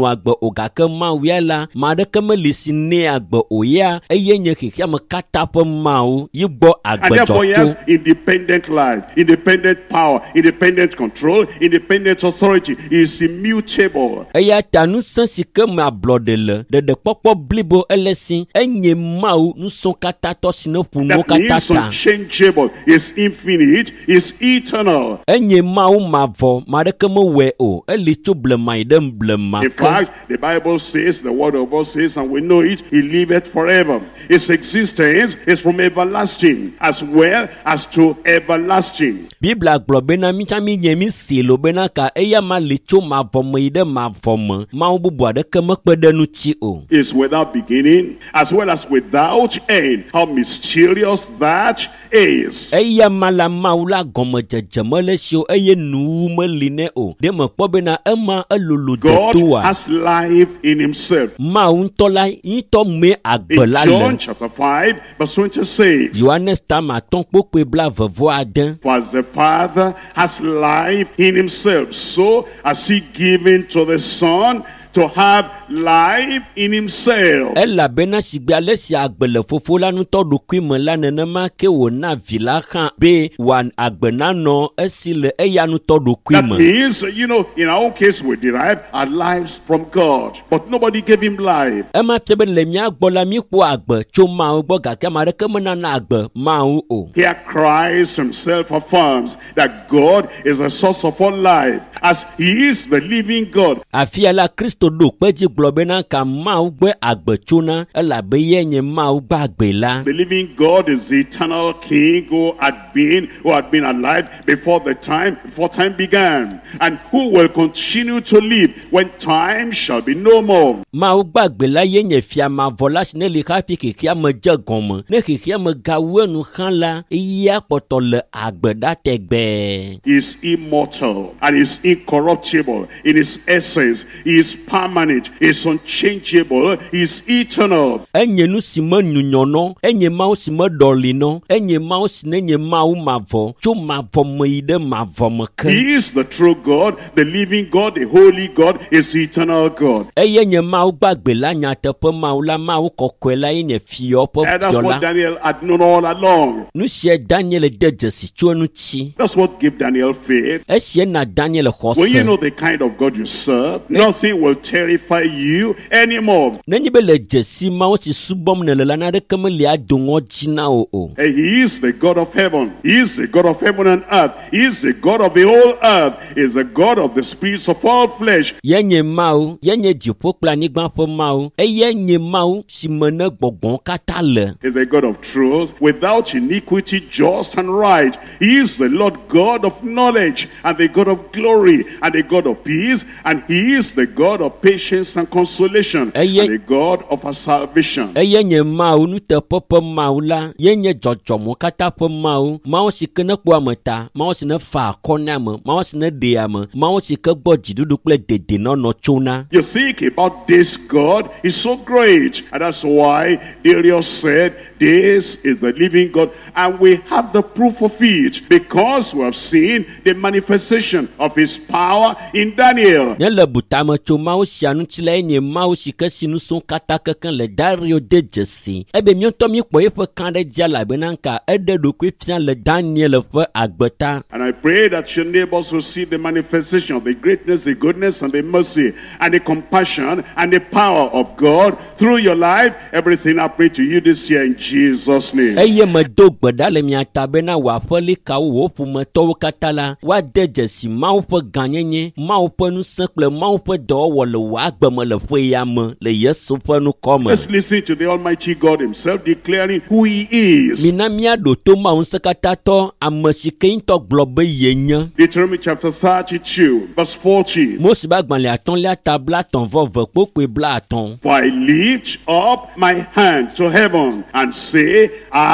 agbe ogake mawuya la madeke melisi ne agbe oya eye nye keke me kata pe mawu yigbo agbe And therefore he has jojo independent life, independent power, independent control, independent authority. He is immutable. eya ta nu sensi ke me ablode le de kpokpo blibo elesi enye mawu nu son kata to sino puno That kata means ta unchangeable, is infinite, is eternal. enye mawu mavo madeke me we o eli tso blema ide blema In fact, the Bible says, the word of God says, and we know it, he liveth forever. His existence is from everlasting as well as to everlasting. Bibla gblɔ bena mi nye mi si lo bena ka eya ma li tso mavɔ me yi ɖe mavɔ me mawu bubu aɖeke mekpe ɖe nu tsi o. Is without beginning as well as without end. How mysterious that is. Eya ma la mawu la gɔme dzedze mele si o eye nuwu meli ne o. De me kpɔ bena ema elolo de God toa. has life in himself. Mawu ŋutɔ la ŋutɔ me agbe In la John le. chapter 5 verse 26. Yohanes tama atɔn kpokpe bla vevo ade. For as the Father has life in himself, so has he given to the Son to have life in himself. Elabena sigbe ale si agbe le fofo la ŋutɔ ɖokui me la nenema ke wòna vi la hã be wòan agbe nanɔ esi le eya ŋutɔ ɖokui That me. means, in our own case, we derive our lives from God. But nobody gave him life. Ema tse be le mía gbɔ la mi kpɔ agbe tso Mawu gbɔ gake ame aɖeke menana agbe Mawu o. Here Christ himself affirms that God is the source of all life, as he is the living God. Afia la Kristo ɖo kpedzi gblɔ bena ka Mawu gbe agbe tsona elabe ye nye Mawu gbe agbe la. The living God is the eternal King who had been alive before time began, and who will continue to live when time shall be no more. Mawu gbe agbe la ye nye fia mavɔ la si ne li hafi xexea me dze gɔme ne xexea me gawu enu xã la eya kpɔtɔ le agbe ɖa tegbe. He is immortal and is incorruptible in his essence. He is permanent, he is unchangeable, he is eternal. Enye nu si me nyunyɔnɔ, enye Mawu si me ɖɔlinɔ, enye Mawu si ne nye Mawu mavɔ tso mavɔ me yi ɖe mavɔ me ke. He is the true God, the living God, the holy God, is the eternal God. Eye nye Mawu gbagbe la nyateƒe Mawu la Mawu kɔkɔe la ye nye fiɔ ƒe And that's fiɔ what la. Daniel had known all along. Nu sia Daniel de dzesi tso enu tsi. That's what gave Daniel faith. Esie na Daniel When you know xɔse. the kind of God you serve, nothing will terrify you anymore. Nenye be le dzesi Mawu si subɔm nele la naɖeke meli ado ŋɔdzi na wo o. And he is the God of heaven. He is the God of heaven and earth. He is the God of the whole earth. He is the God of the spirits of all flesh. Ye nye Mawu, ye nye dziƒo kple anyigba ƒe Mawu, eye nye Mawu si me ne gbɔgbɔ katã le. He is the God of truth, without iniquity, just and right. He is the Lord God of knowledge, and the God of glory, and the God of peace, and he is the God of patience and consolation, and the God of our salvation. Eye nye Mawu nuteƒe ƒe Mawu la, ye nye dzɔdzɔmɔ katã ƒe Mawu, Mawu si ke ne kpɔ ame ta, Mawu si ne fa akɔ ne ame, Mawu si ne ɖe ame, Mawu si ke gbɔ dziɖuɖu kple dedienɔnɔ tsona. You think about this God is so great, and that's why Darius said, this is the living God, and we have the proof of it, because we have seen the manifestation of his power in Daniel. Ne le butame tso Mawu sia ŋuti la ye nye Mawu si ke si nusrɔ̃ katã kekeŋ le Dario de dzesi. Ebe míawo mi kpɔ eƒe kã ɖe dzi elabena nka eɖe ɖokui fia le Daniel ƒe agbeta. And I pray that your neighbors will see the manifestation of the greatness, the goodness, and the mercy, and the compassion, and the power of God through your life. Everything I pray to you this year in Jesus' name. Eye medo gbe ɖa le mia ta bena wòaƒe likawo wò ƒometɔwo katã la woade dzesi Mawu ƒe gãnyenye, Mawu ƒe ŋusẽ kple Mawu ƒe dɔwɔwɔ le wò agbe me le ƒe ya me le Yesu ƒe nukɔ me. Let's listen to the Almighty God himself declaring who he is. Mina míaɖo to Mawu ŋusẽ katã tɔ ame si ke ŋutɔ gblɔ be ye nye. Deuteronomy chapter 32 verse 40. Mose be agbalẽ atɔ̃lia tabla atɔ̃ vɔ ve kpokpe bla atɔ̃. For I lift up my hand to heaven and say,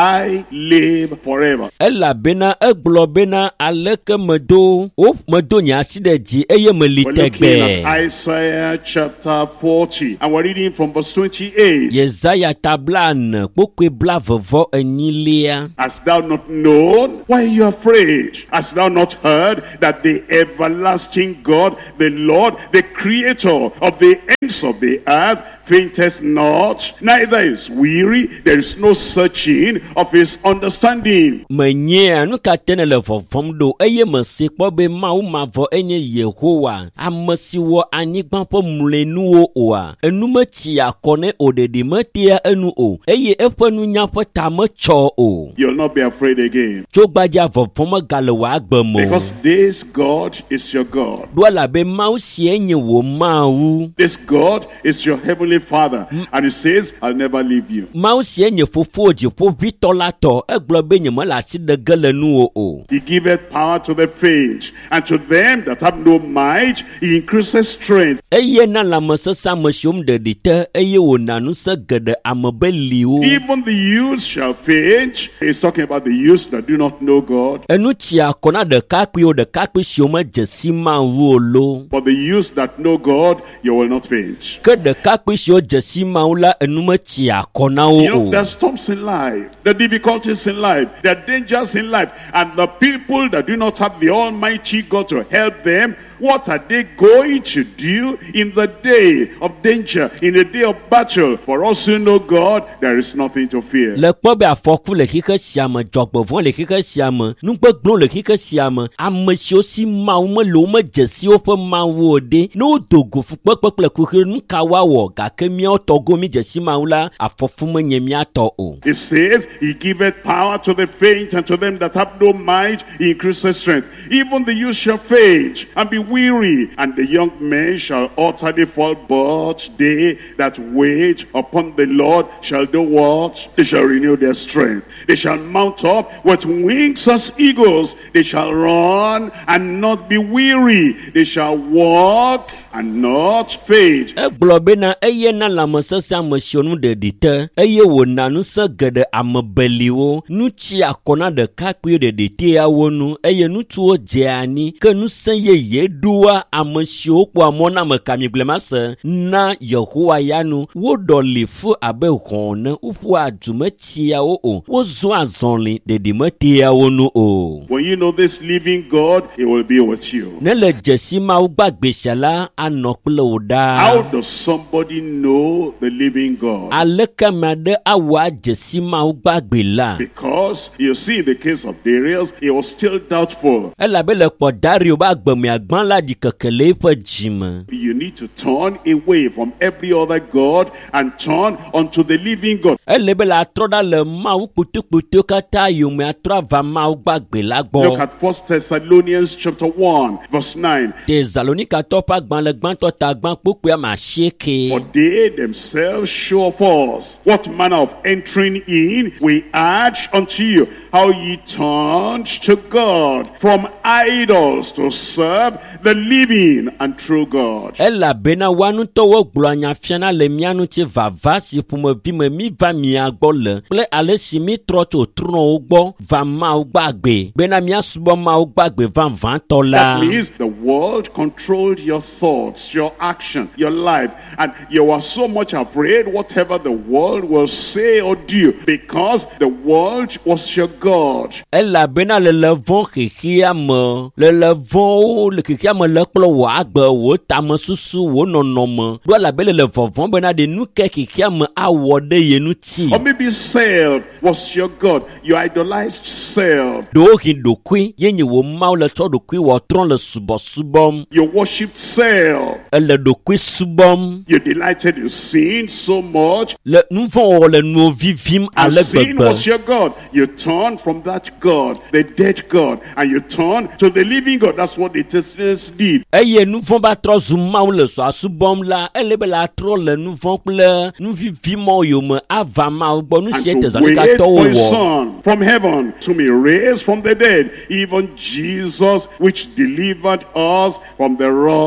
I live forever. Elabena egblɔ bena aleke medo nye asi ɖe dzi eye meli We're looking tegbe. at Isaiah Isaiah chapter 40, and we're reading from verse 28. Yesaya tablan pokwe blavavo enyilia. Hast thou not known? Why are you afraid? Hast thou not heard that the everlasting God, the Lord, the creator of the ends of the earth, fainteth not, neither is weary, there is no searching of his understanding. Menye anu katene le vovom do eye mese kpo be mau mavo enye Yehowa amesi wo anyigba po mlenu oa enu meti akone odedi metia enu o eye efanu nya po tamecho o. You'll not be afraid again. Jogbaja vovom galewa agbemo. Because this God is your God. Dwala be mau si enye wo mau. This God is your heavenly Father, and he says, I'll never leave you. Mau si enye fofo ji po vitolato eglo be nye mala si de gele nu o. He giveth power to the faint, and to them that have no might, he increases strength. Eye na la mesesa mesium de dite eye wo nanu se gede amebeli o. Even the youths shall faint. He's talking about the youths that do not know God. Enu tia kona de kakpi o de kakpi sioma jesima uolo. But the youths that know God, you will not faint. Ke de kakpi sio jesima ula enume tia kona o. You know, there are storms in life, there are difficulties in life, there are dangers in life, and the people that do not have the Almighty God to help them, what are they going to do in the day of danger, in the day of battle? For us who know God, there is nothing to fear. Le kpobe afoku le kike siame, jogbovon le kike siame, nukbeglon le kike siame, amesio si mau me lo me jesi ofe mau ode, no dogo fukpekpekple kuke nukawa wo, gake miao togo mi jesi maula, afofu me nye miato o. It says, he giveth power to the faint, and to them that have no might, he increases strength. Even the youth shall faint, and be weary, and the young men shall utterly fall, but they that wait upon the Lord shall do what? They shall renew their strength. They shall mount up with wings as eagles. They shall run and not be weary. They shall walk and not faint. Eglobe na eye na la mesesa mesionu de dite, eye wo nanu se gede amebeli wo, nu chi akona de kakpi de dite ya wonu, eye nu tuo jeani, ke nu se ye dua amesio po amona mekami glemase, na Yehowa yanu, wo doli fu abe hone, ufu adume tia o, wo zo azonli de di metia wonu o. When you know this living God, he will be with you. Nele jesima ugbagbe shala anokule oda. How does somebody know the living God? Aleke made awa jesima ugbagbe la. Because you see, in the case of Darius, he was still doubtful. Elabele po Dario ba gbemi agban la di kekele fe jime. You need to turn away from every other God and turn unto the living God. Elebele atroda le mau putu kata yume atrava mau gbagbe la gbo. Look at 1 Thessalonians chapter 1, verse 9. Thessalonica topa gban le gban to ta gban popo ma sheke. For they themselves show of us what manner of entering in we urge unto you, how ye turned to God from idols to serve the living and true God. Ela bena wanu towo gbloanya fiana le mianu che vava si pume vime mi va mi agbole. Ple ale si mi trocho truno ugbo va ma ugbagbe. Bena mi asubo ma ugbagbe van tola. That means the world controlled your thoughts, your action, your life, and you are so much afraid whatever the world will say or do, because the world was your God. Ela bena le levon kikia me, le levon le kikia me le kplo wo agbe wo tame susu wo nonome. Do la bele le vovon bena de nuke kikia me awo de yenu ti. Or maybe self was your God. You idolized self. Do hi do kwi yenye wo mau le to do kwi wo tron le subom. You worshipped self. Ele do kwi subom. You delighted in sin so much. Le nouvon le nou vivim And ale sin bebe. was your God. You turned from that God, the dead God, and you turned to the living God. That's what the Thessalonians did. Eye nouvon ba tro zuma le so asubom la ele be la tro le nouvon ple nou vivim yo me ava ma bo nou And se to Thessalonica wait to for his wo. son from heaven to be raised from the dead, even Jesus, which delivered us from the wrath to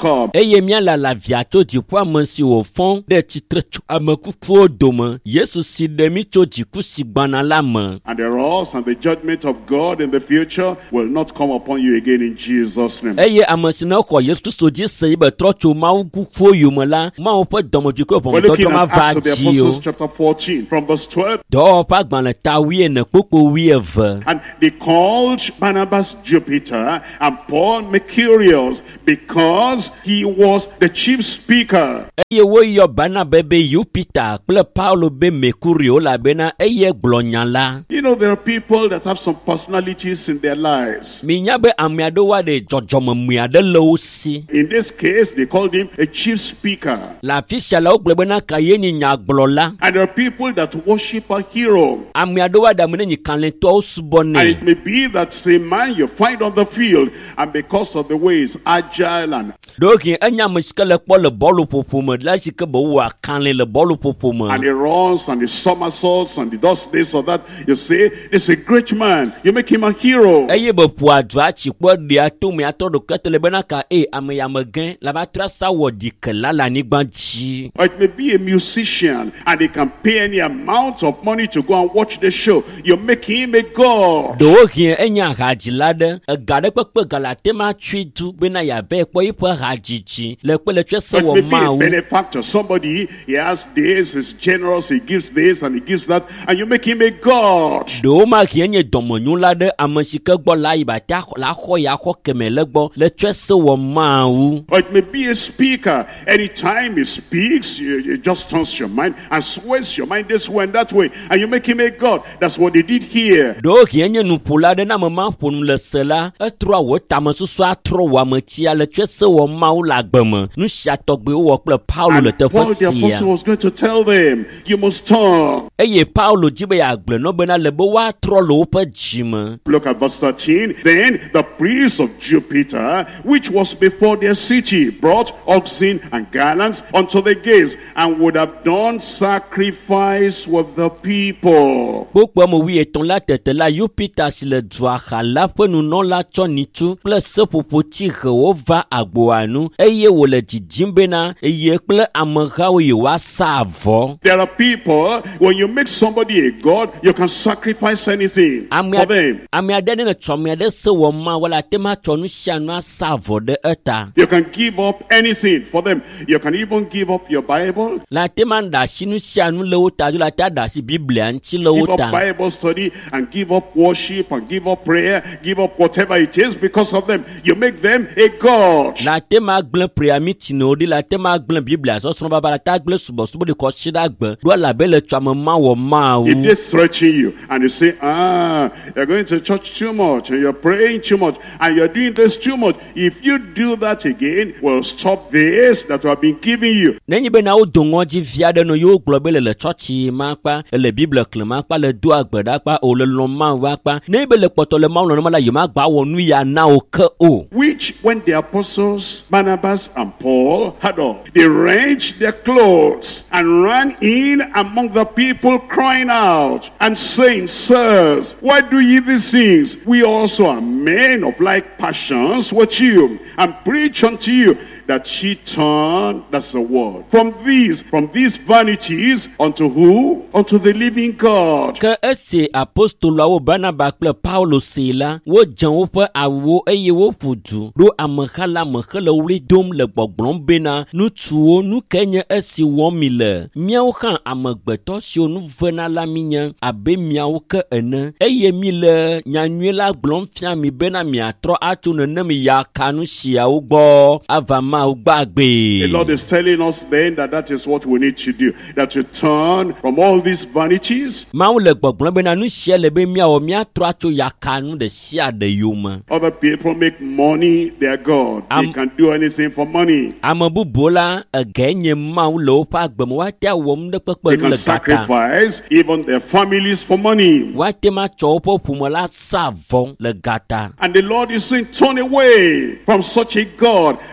come. Eye miala la via to dziƒo ame si wò fɔm ɖe tsitre tso ame kukuwo dome. Yesu si ɖe mi tso dziku si gbana la me. And the wrath and the judgment of God in the future will not come upon you again in Jesus' name. Eye ame si ne xɔ Yesu Kristo dzi se yi be trɔ tso Mawu kukuwo yome la, Mawu ƒe dɔmedzoe We're looking ʋɔnudɔdrɔ̃ ma at Acts va of the dzi o. Apostles chapter 14 from verse 12. Dɔwɔƒe agbalẽ ta 14 kpokpo 12. And they called Barnabas Jupiter and Paul Mercurius because he was the chief speaker. Eye woyɔ Barnabas be Jupiter kple Paulo be Mercurio elabena eye gblɔ nya la. You know, there are people that have some personalities in their lives. Minya be ame aɖewo ɖe dzɔdzɔmemui aɖe le wo si. In this case, they called him a chief speaker. Le afi sia la wogblɔ bena ka ye nye nyagblɔla. And there are people that worship a hero. Ame aɖewo aɖe ame ne nyi kalẽtɔwo subɔ And nɛ. it may be that same man you find on the field, and because of the way he's agile and Ɖoke enye ame si ke le kpɔ le bɔlu ƒoƒo me la si ke be wowɔ kalẽ le bɔlu ƒoƒo me. he runs and he somersaults and he does this or that, you say, this is a great man. You make him a hero. Eye be ƒoa du atsi kpɔ ɖea to me atɔ ɖoke te le bena ka ame ya me gẽ la va tra sa wɔ ɖikela le anyigba dzi. Or it may be a musician and he can pay any amount of money to go and watch the show. You make him a god. Ɖewohĩ enye ahadzila ɖe ega ɖe kpekpe galate ma tsui du bena yeave kpɔ yiƒe hadzidzi le kpe le tsɔe se It wɔ may be a Mawu. benefactor. Somebody, he has this, he's generous, he gives this and he gives that, and you make him a god. Ɖewo ma hĩ enye dɔmenyula ɖe ame si ke gbɔ la yi ba te la xɔ ya xɔ kemɛ le gbɔ le tsɔe se wɔ Mawu. Or it may be a speaker. Anytime he speaks, it just turns your mind and sways your mind this way and that way, and you make him a god. That's what they did here. Ɖewohĩ enye nuƒola ɖe na ame ma ƒo nu le se la etrɔ wɔ tame susu atrɔ wɔ ametia le tsɔe se wɔ Mawu le agbe me. Nu sia tɔgbewo wɔ kple Paulo le And teƒe Paul the apostle sia. was going to tell them, you must turn. Eye Paulo dzi be yeagblɔ nɔ bena le be woatrɔ le woƒe dzime. Look at verse 13. Then the priest of Jupiter, which was before their city, brought oxen and garlands unto the gates, and would have done sacrifice with the people. Kpokpo ame 13 la tete la Jupiter si le dua xa la ƒe nunɔla tsɔ nyitsu kple seƒoƒotsi hewo va agboa nu eye wòle dzidzim bena eye kple amehawo yewoasa avɔ. There are people, when you make somebody a god, you can sacrifice anything for them. Ame aɖe ne tsɔ ame aɖe se wɔ ma wala te ma tsɔ nu sia nu asa avɔ ɖe eta. You can give up anything for them. You can even give up your Bible, La te ma ɖe asi nu sia nu le wo ta do la te ɖe asi Biblia ŋuti le wo give up ta. Bible study, and give up worship, and give up prayer, give up whatever it is because of them. You make them a god. La te ma gblẽ prayer meeting o ɖi la te ma gblẽ Biblia sɔsrɔ̃ baba la te gblẽ subɔsubɔ de kɔ si ɖe agbe ɖo alabe le tsɔame ma wɔ Mawu. If they threaten you and they say, you're going to church too much and you're praying too much and you're doing this too much, if you do that again, we'll stop this that we have been giving you. Nenye be na wo do ŋɔdzi vi aɖe no yewo gblɔ be le tsɔtsi ma kpa le Biblia xlẽ ma kpa le do agbe ɖa kpa o le lɔ̃ Mawu akpa ne be le kpɔtɔ le Mawu lɔ̃ la yema gba wɔ nu ya na wo ke o. Which, when the apostles Barnabas and Paul had all, they rent their clothes and ran in among the people, crying out and saying, Sirs, why do ye these things? We also are men of like passions with you, and preach unto you that she turn, that's the word, from these vanities unto who? Unto the living God. Ke esi apostolawo Barnaba kple Paulo se la, wodze woƒe awuwo eye woƒu du ɖo ameha la me hele wli dom le gbɔgblɔm bena nutsuwo nu ke nye esi wɔm mi le. Míawo hã amegbetɔ siwo nu vena la mi nye abe miawo ke ene eye mi le nyanyui la gblɔm fia mi bena miatrɔ atso nenem ya ka nu siawo gbɔ ava Mawu gbagbe. The Lord is telling us then that is what we need to do, that to turn from all these vanities. Mawu le gbɔgblɔm bena nu sia le be miawo miatrɔ atso ya ka nu ɖe sia ɖe yome. Other people make money their God. They can do anything for money. Ame bubu la ege nye Mawu le woƒe agbe me woate awɔm ɖe kpekpe They nu can le gata. sacrifice even their families for money. Woate ma tsɔ woƒe ƒome la sa vɔ le gata. And the Lord is saying, turn away from such a God and turn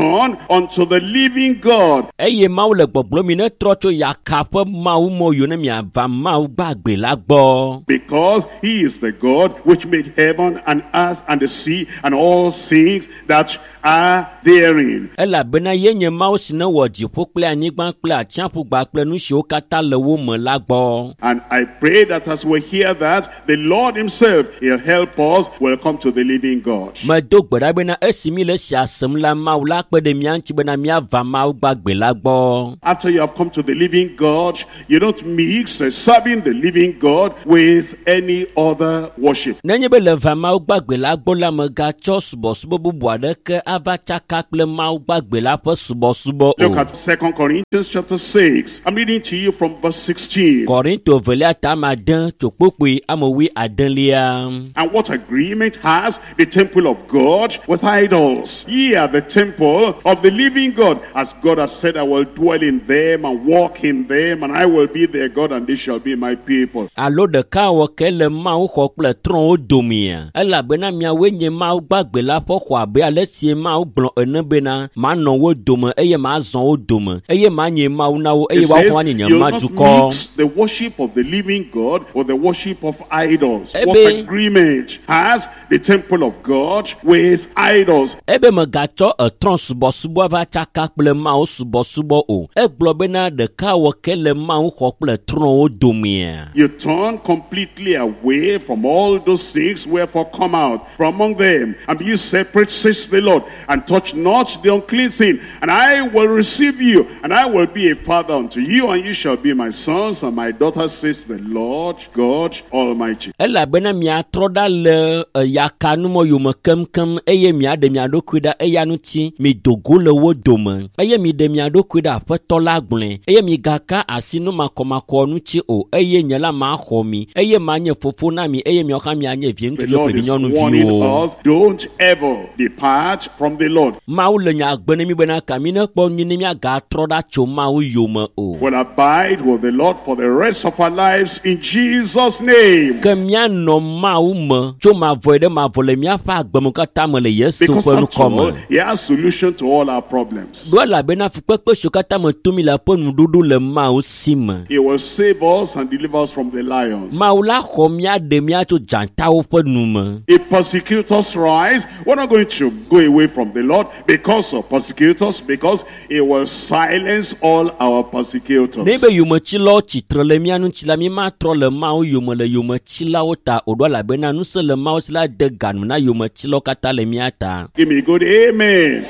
return unto the living God. Eye Mawu le gbɔgblɔ mi ne trɔ tso yaka ƒe Mawu mɔ yo ne miava Mawu gbagbe la gbɔ. Because he is the God which made heaven and earth and the sea and all things that are therein. Elabena ye nye Mawu si ne wɔ dziƒo kple anyigba kple atsiaƒugba kple nu siwo katã le wo me la gbɔ. And I pray that as we hear that, the Lord himself, he'll help us, will come to the living God. Medo gbe ɖa bena esi mi le sia sem la Mawu la kpe ɖe mia ŋuti bena miava Mawu gbagbe la gbɔ. After you have come to the living God, you don't mix serving the living God with any other worship. Nenye be le va Mawu gbagbe la gbɔ la megatsɔ subɔsubɔ bubu aɖeke ava tsaka kple Mawu gbagbe la ƒe subɔsubɔ o. Look at 2 Corinthians chapter 6. I'm reading to you from verse 16. Korinto velia tama den tso kpokpoe amewi adelia. And what agreement has the temple of God with idols? Ye are the temple of the living God. As God has said, I will dwell in them and walk in them, and I will be their God, and they shall be my people. Alo ɖeka wɔ ke le Mawu xɔ kple trɔ̃wo domia. Elabena miawoe nye Mawu gbagbe la ƒe xɔ abe ale si Mawu gblɔ ene bena manɔ wo dome eye mazɔ wo dome eye manye Mawu na wo eye woaxɔ ani nye you'll not madukɔ. mix the worship of the living God with the worship of idols. Ebe. What agreement has the temple of God with idols? Ebe megatsɔ etrɔ̃ subɔsubɔ va tsaka kple Mawu subɔsubɔ o. Egblɔ bena ɖeka wɔ ke le Mawu xɔ kple trɔ̃wo domia. You turn completely away from all those things, wherefore come out from among them, and be ye separate, says the Lord, and touch not the unclean thing, and I will receive you, and I will be a father unto you, and you shall be my sons and my daughters, says the Lord God Almighty. Elabena miatrɔ ɖa le yakanumɔ yome kemkem eye miaɖe mia ɖokui ɖa eya ŋuti midogo le wo dome eye miɖe mia ɖokui ɖa Aƒetɔ la gblɔe eye migaka asi nu makɔmakɔ ŋuti o eye nye la maxɔ mi eye manye fofo na mi eye miawo hã mianye vie The ŋutsuvi Lord kple is nyɔnuviwo. warning us, don't ever depart from the Lord. Mawu le nya gbe ne mi bena kami ne kpɔ nyui ne miagatrɔ ɖa tso Mawu yome o. We'll abide with the Lord for the rest of our lives in Jesus' name. Ke mianɔ Mawu me tso mavɔe ɖe mavɔ le miaƒe agbeme katã me le Yesu Because ƒe after all, nukɔme. he has solution to all our problems. Do elabena fukpekpe siwo katã me to mi le ƒe nuɖuɖu le Mawu si me. He will save us and deliver us from the lions. Mawu la xɔ miaɖe mia tso dzatawo ƒe nu me. If persecutors rise, we're not going to go away from the Lord because of persecutors, because it will silence all our persecutors. Ne be yometsilawo tsitre le mia ŋuti la mi matrɔ le Mawu yome le yometsilawo ta o ɖo elabena nu se le Mawu si la de ganu na yometsilawo katã le mia ta. Give me a good amen.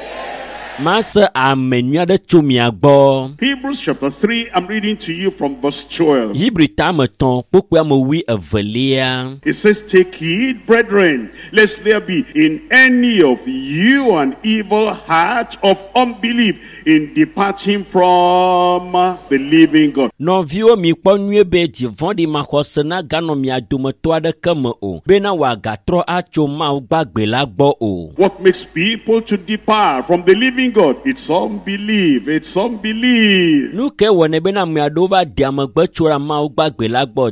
Mase ame nyui aɖe tso mia gbɔ. Hebrews chapter 3, I'm reading to you from verse 12. Hebri tame tɔn kpokpoe ame evelia. It says, take heed, brethren, lest there be in any of you an evil heart of unbelief in departing from the living God. Nɔviwo mi kpɔ nyuie be dzivɔ̃ɖi maxɔse na ganɔ mia dometɔ aɖeke me o bena wòagatrɔ atso Mawu gbagbe la gbɔ o. What makes people to depart from the living God? It's unbelief. It's unbelief. Nu ke wɔnɛ bena ame aɖewo va ɖi amegbe tso ɖa Mawu gbagbe la gbɔ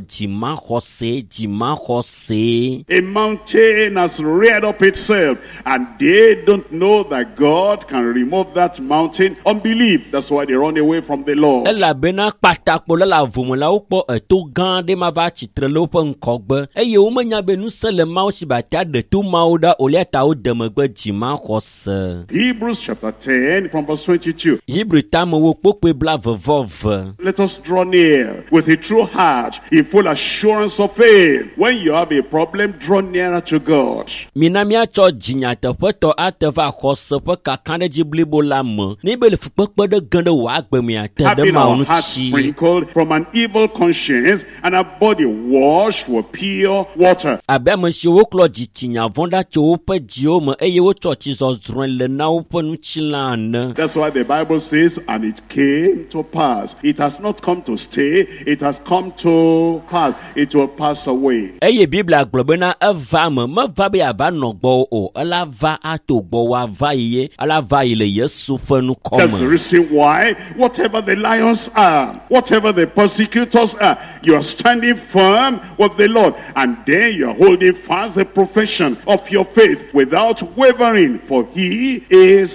dzimaxɔse. A mountain has reared up itself, and they don't know that God can remove that mountain. Unbelief. That's why they run away from the Lord. Elabena kpatakpo le avumelawo kpɔ eto gã aɖe ma va tsitre le woƒe ŋkɔgbe eye womenya be nu se le Mawu si batea ɖe to Mawu ɖa o lia ta wode megbe dzimaxɔse. Hebrews chapter 10 from verse 22. Hebri tame wo kpokpoe blavevɔve. Let us draw near with a true heart, in full assurance of faith. When you have a problem, draw nearer to God. Mina miatsɔ dzinyateƒetɔ ate va xɔse ƒe kakaɖedzi blibo la me. Ne be le fukpekpe ɖe ge ɖe wò agbe mea te ɖe Having Mawu our hearts ŋuti. sprinkled from an evil conscience and our body washed with pure water. Abe ame siwo woklɔ dzitsinya vɔ̃ ɖa tso woƒe dziwo me eye wotsɔ tsizɔzrɔ̃e le na woƒe ŋutilã ene. That's why the Bible says, and it came to pass. It has not come to stay, it has come to pass. It will pass away. Eye Biblia gblɔ bena eva me meva be yeava nɔ gbɔ o ela va ato gbɔ woava yi ye ela va yi le Yesu ƒe That's the nukɔme. reason why, whatever the lions are, whatever the persecutors are, you are standing firm with the Lord, and then you are holding fast the profession of your faith without wavering, for he is faithful.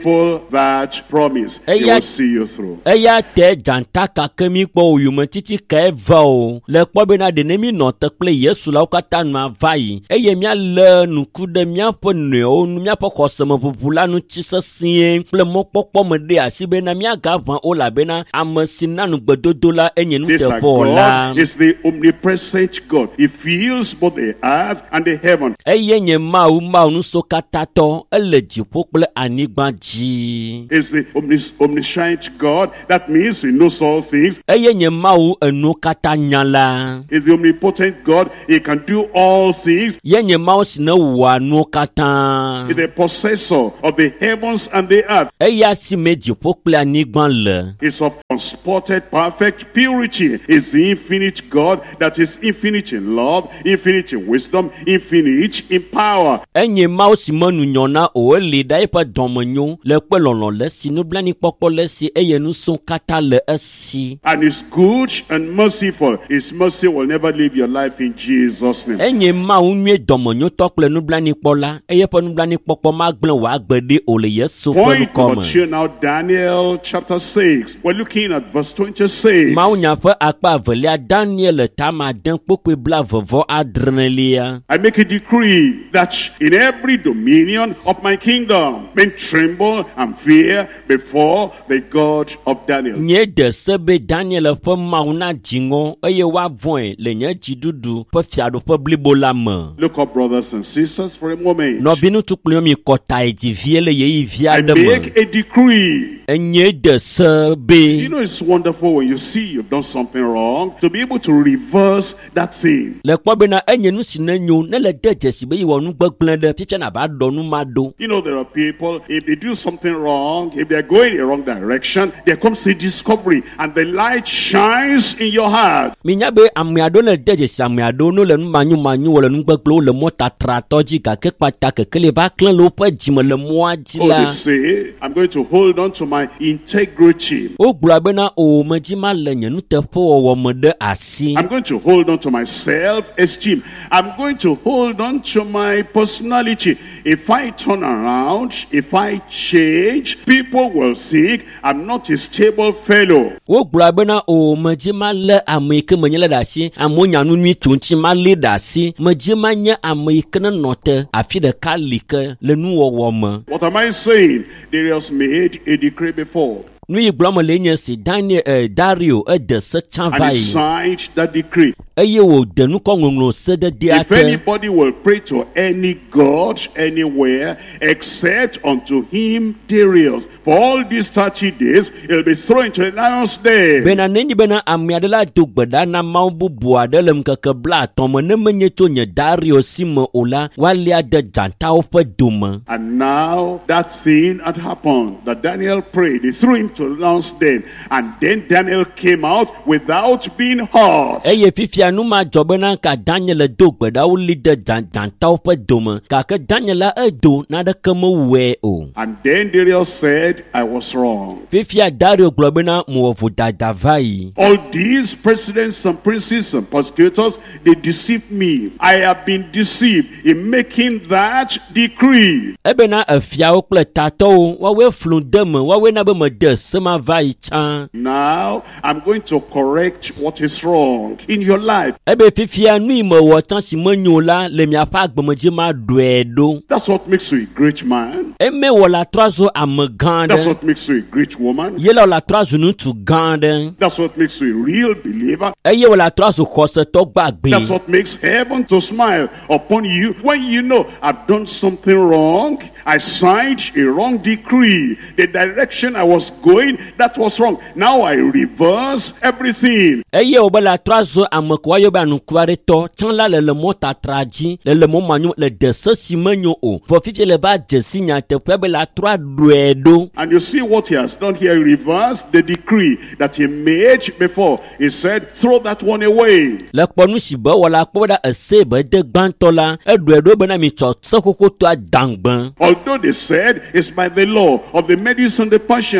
faithful that promise. He will see you through. Eya te janta kakemi kpo oyume titi ke va o. Le kpo bena de nemi no te kple Yesu la ukata ma vai. Eye mia le nuku de mia po neo, mia po koseme popula nu chisesie. Ple mo pokpo me de asi bena mia gavan o la bena amesina nu gbedodo la enye nu te po la. God is the omnipresent God. He fills both the earth and the heaven. Eye nye mau nu so katato ele jipo kple anigba ji. Is the omniscient God. That means he knows all things. Eye nye mau enu kata nyala. Is the omnipotent God. He can do all things. Ye nye mau sine wa nu kata. Is the possessor of the heavens and the earth. Eya si me jipo kple anigba le. Is of unspotted perfect purity. Is the infinite God that is infinite in love, infinite in wisdom, infinite in power. Enye mau si manu nyona o le da ipa domenyo le pelolo le si no blani popo le si eye nu son kata le esi. And is good and merciful. His mercy will never leave your life in Jesus' name. Enye mau nwe domenyo tokle nu blani pola eye po nu blani popo ma gblen wa gbede o le Yesu pelu Point number 2 now, Daniel chapter 6. We're looking at verse 26. Mau nya fa akpa velia Daniel tama den pokwe bla vovo adrenelia. I make a decree that in every dominion of my kingdom men tremble and fear before the God of Daniel. Nye de sebe Daniel fa mau na jingo eye wa voin le nye jidudu fa fiado fa blibo la me. Look up, brothers and sisters, for a moment. No binu tukle mi kota eti viele ye via I de me. make a decree. Enye de sebe. You know, it's wonderful when you see you've done something wrong to be able to reverse that thing. Le kwa bena enye nu sinenyo ne le deje sibe yi wonu gbegble de fiche na ba do nu mado. You know, there are people, if they do something wrong, if they're going in the wrong direction, there comes a discovery and the light shines in your heart. Minyabe amiado le deje si amiado no le nu manyu wole nu gbegble le mota tratoji ka ke pata ke le ba klen lo pe jime le moa ji Oh, la. they say, I'm going to hold on to my integrity. O gbura bena o majima le nye nu te fo wo me de asi. I'm going to hold on to my self-esteem. I'm going to hold on to my personality. If I turn around, if I change, people will think I'm not a stable fellow. O gbura bena o majima le amike menyele da si amonya nu nwi tunchi ma le da si majima nye amike ne note afi de kalike le nu wo me. What am I saying? Darius made a decree before. Nui gloma lenye si Daniel Dario de se And he chanvai. signed that decree. Eye wo de nu kongonglo se de If diate. anybody will pray to any god anywhere except unto him Darius, for all these 30 days, he'll be thrown into a lion's den. Bena nenyi bena amiadela dugbeda na maubu buade lem keke bla tomo ne menye to nye Dario sime ola walia de janta ofe dume. And now that thing had happened that Daniel prayed. They threw him to the lion's den. And then Daniel came out without being hurt. Eye fifia numa jobena ka Daniel dugbeda uli de janta ofe dume. Kake Daniela edo na de keme we o. And then Darius said, I was wrong. Fifia Dario globena muovu dadavai. All these presidents and princes and prosecutors, they deceived me. I have been deceived in making that decree. Ebena afia okle tato wawe flundeme wawe na be me de sema vai chan. Now, I'm going to correct what is wrong in your life. Ebe fifia nui me wotan si menyola le miafa agbemeji ma duedo. That's what makes you a great man. Eme wola trazo amegande. That's what makes you a great woman. Yela wola trazo nu tu gande. That's what makes you a real believer. Eye wola trazo khose to gbagbe. That's what makes heaven to smile upon you when you know I've done something wrong. I signed a wrong decree. The direction I was going, that was wrong. Now I reverse everything. Eye obala trazo amekwa yoba nu kware to chanla le mota traji le mo manyu le dese si menyo o. Fo fifie le ba jesi nya te pebe la tra duedo. And you see what he has done here. He reversed the decree that he made before. He said, throw that one away. Le kponu si be wala kpoda ese be de gbantola eduedo be na mi cho sekoko to adangban. Although they said it's by the law of the Medes and the Persians that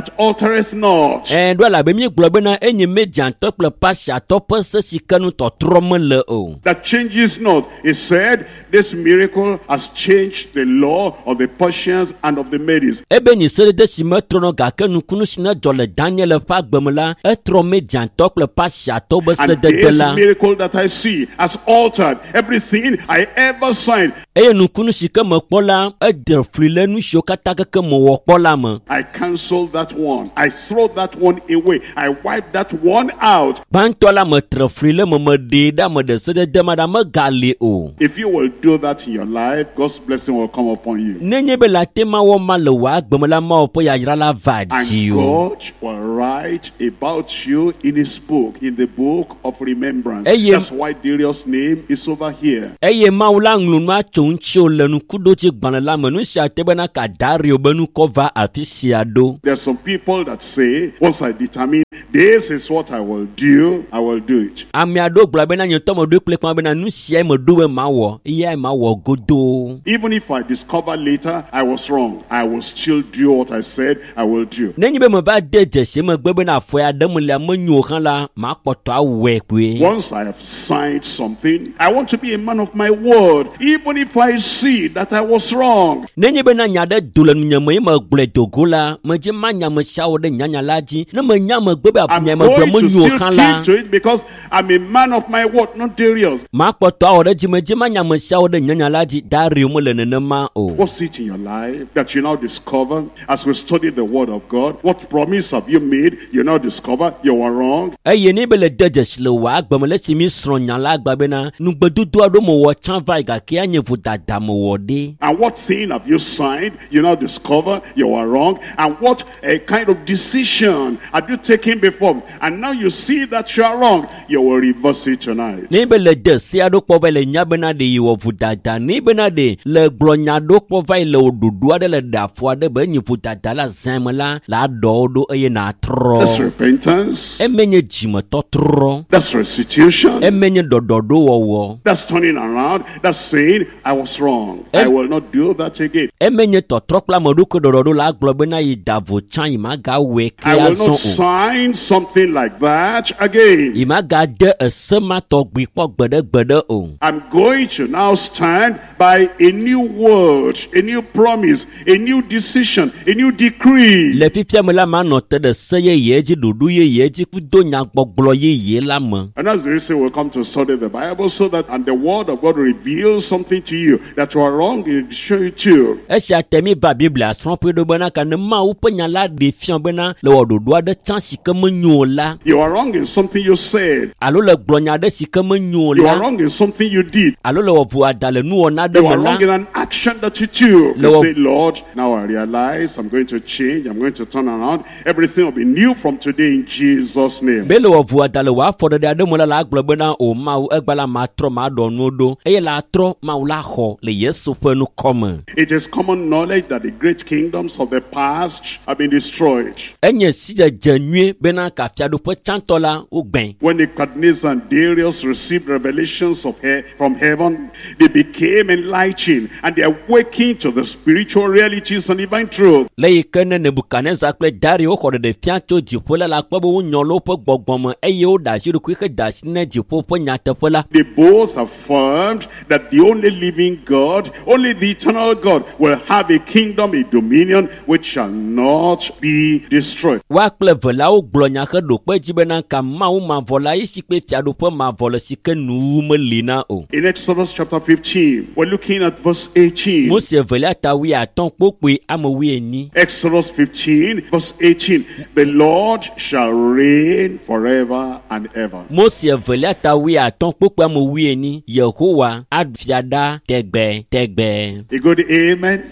that altereth not. Do la be mi gblɔ bena enye mediantɔ kple pasiatɔ ƒe se si ke nu tɔtrɔ mele o. That changes not. He said, this miracle has changed the law of the Persians and of the Medes. Ebe nyi sedede si metrɔ nɔ gake nukunu si ne dzɔ le Daniel ƒe agbeme la, etrɔ mediantɔ kple pasiatɔ be And sedede this la. miracle that I see has altered everything I ever signed. Eye nukunu si ke mekpɔ la, eɖe fli le nu siwo katã keke mewɔ kpɔ la me. I cancel that one. I throw that one away. I wipe that one out. Gbãtɔ la metre fli le me meɖee ɖa me ɖe sedede ma ɖa megali o. If you will do that in your life, God's blessing will come upon you. Nenye be la te ma wɔ ma le wɔ agbeme la ma wɔ ƒe yayra la va dzi And o. God will write about you in his book, in the book of remembrance. Eye- That's why Darius' name is over here. Eye Mawu la ŋlɔ nua tso ŋutsio le nukuɖotsi gbalẽ la me, nu sia te bena ka Dario be nukɔ va afi sia ɖo. There are some people that say, once I determine this is what I will do it. Ame aɖewo gblɔ bena nye ŋutɔ meɖoe kple kpã bena nu sia meɖo be mawɔ, eyae mawɔ godoo. Even if I discover later I was wrong, I will still do what I said I will do. Nenye be meva de dzesi megbe bena afɔya ɖe me lia menyo hã la, makpɔtɔ awɔe koe. Once I have signed something, I want to be a man of my word, even if I see that I was wrong. Nenye bena nya ɖe do le nunye me ye megblɔe do go la, medze ma nya me siawo ɖe nyanya la dzi. Ne menya megbe be I'm nya going megblɔ to menyo still hã la, keep to it because I'm a man of my word, not Darius. makpɔtɔ awɔ ɖe dzi medze ma nya me siawo ɖe nyanya la dzi. Dario mele nenema o. What's it in your life that you now discover as we study the word of God? What promise have you made? You now discover you were wrong. Eye ne be le de dzesi le wɔ agbeme le si mi srɔ̃ nya la agba bena nugbedodo aɖewo mewɔ tsã va yi gake anye vodada mewɔ ɖe. And what thing have you signed? You now discover you were wrong. And what kind of decision have you taken before? And now you see that you are wrong. You will reverse it tonight. Ne be le de se aɖewo kpɔ va yi le nya bena ɖe yewɔ vodada, ne bena ɖe le gblɔ nya aɖewo kpɔ va yi le wò ɖoɖo aɖe le ɖe afɔ aɖe be enye vodada la zã me la aɖɔ ɖo eye nàtrɔ. That's repentance. Emenye dzimetɔtrɔ. That's restitution. Emenye ɖɔɖɔɖowɔwɔ. That's turning around. That's saying, I was wrong. I will not do that again. Emenye tɔtrɔ kple ameɖokui ɖɔɖɔɖo la agblɔ bena yi da vo tsã yi magawɔe ke I will not azɔ o. sign something like that again. Yi magade ese ma tɔgbi kpɔ gbeɖegbeɖe o. I'm going to now stand by a new word, a new promise, a new decision, a new decree. Le fifia me la manɔ te ɖe se yeye dzi, ɖoɖo yeye dzi kudo nyagbɔgblɔ yeye la me. And that's the reason we'll come to study the Bible so that and the word of God reveals something to you that you are wrong in show it to you. Esia te mi ba Biblia srɔ̃ƒe ɖo bena ka ne Mawu ƒe nya la ɖe fia bena le wɔ ɖoɖo aɖe tsã si ke menyo o la, You are wrong in something you said. alo le gblɔ nya aɖe si ke menyo o You are la, wrong in something you did. alo le wɔ vodada le nuwɔna You aɖe are me wrong la, in an action that you took. You Lord. say, Lord, now I realize I'm going to change. I'm going to turn around. Everything will be new from today in Jesus' name. be le wɔ vodada le wɔ afɔ ɖeɖe aɖe me la agblɔ bena o Mawu egba la matrɔ maɖɔ nuwo ɖo eye la atrɔ Mawu la xɔ le Yesu ƒe nukɔme. It is common knowledge that the great kingdoms of the past have been destroyed. Enye si dzedze nyuie bena kafiaɖoƒe tsãtɔ la wogbẽ. When Nebuchadnezzar and Darius received revelations from heaven, they became enlightened and they awakened to the spiritual realities and divine truth. Le yi ke ne Nebukadnezar kple Dario xɔ ɖeɖefia tso dziƒo la kpɔ be wonyɔ le woƒe gbɔgbɔ me eye woɖe asi ɖokui xe da asi ne dziƒo ƒe nyateƒe la. They both affirmed that the only living God, only the eternal God, will have a kingdom, a dominion which shall not be destroyed. Wa kple velawo gblɔ nya xe ɖo kpe dzi bena ka Mawu mavɔ la yi si kpe fiaɖoƒe mavɔ le si ke nu meli na o. In Exodus chapter 15, we're looking at verse 18. Mose velia ta wuiatɔ̃ kpokpoe ame wuienyi. Exodus 15, verse 18. The Lord shall reign forever and ever. Mose velia ta wuiatɔ̃ kpokpoe ame wuienyi. Yehowa aɖu fia ɖa tegbe. A good amen.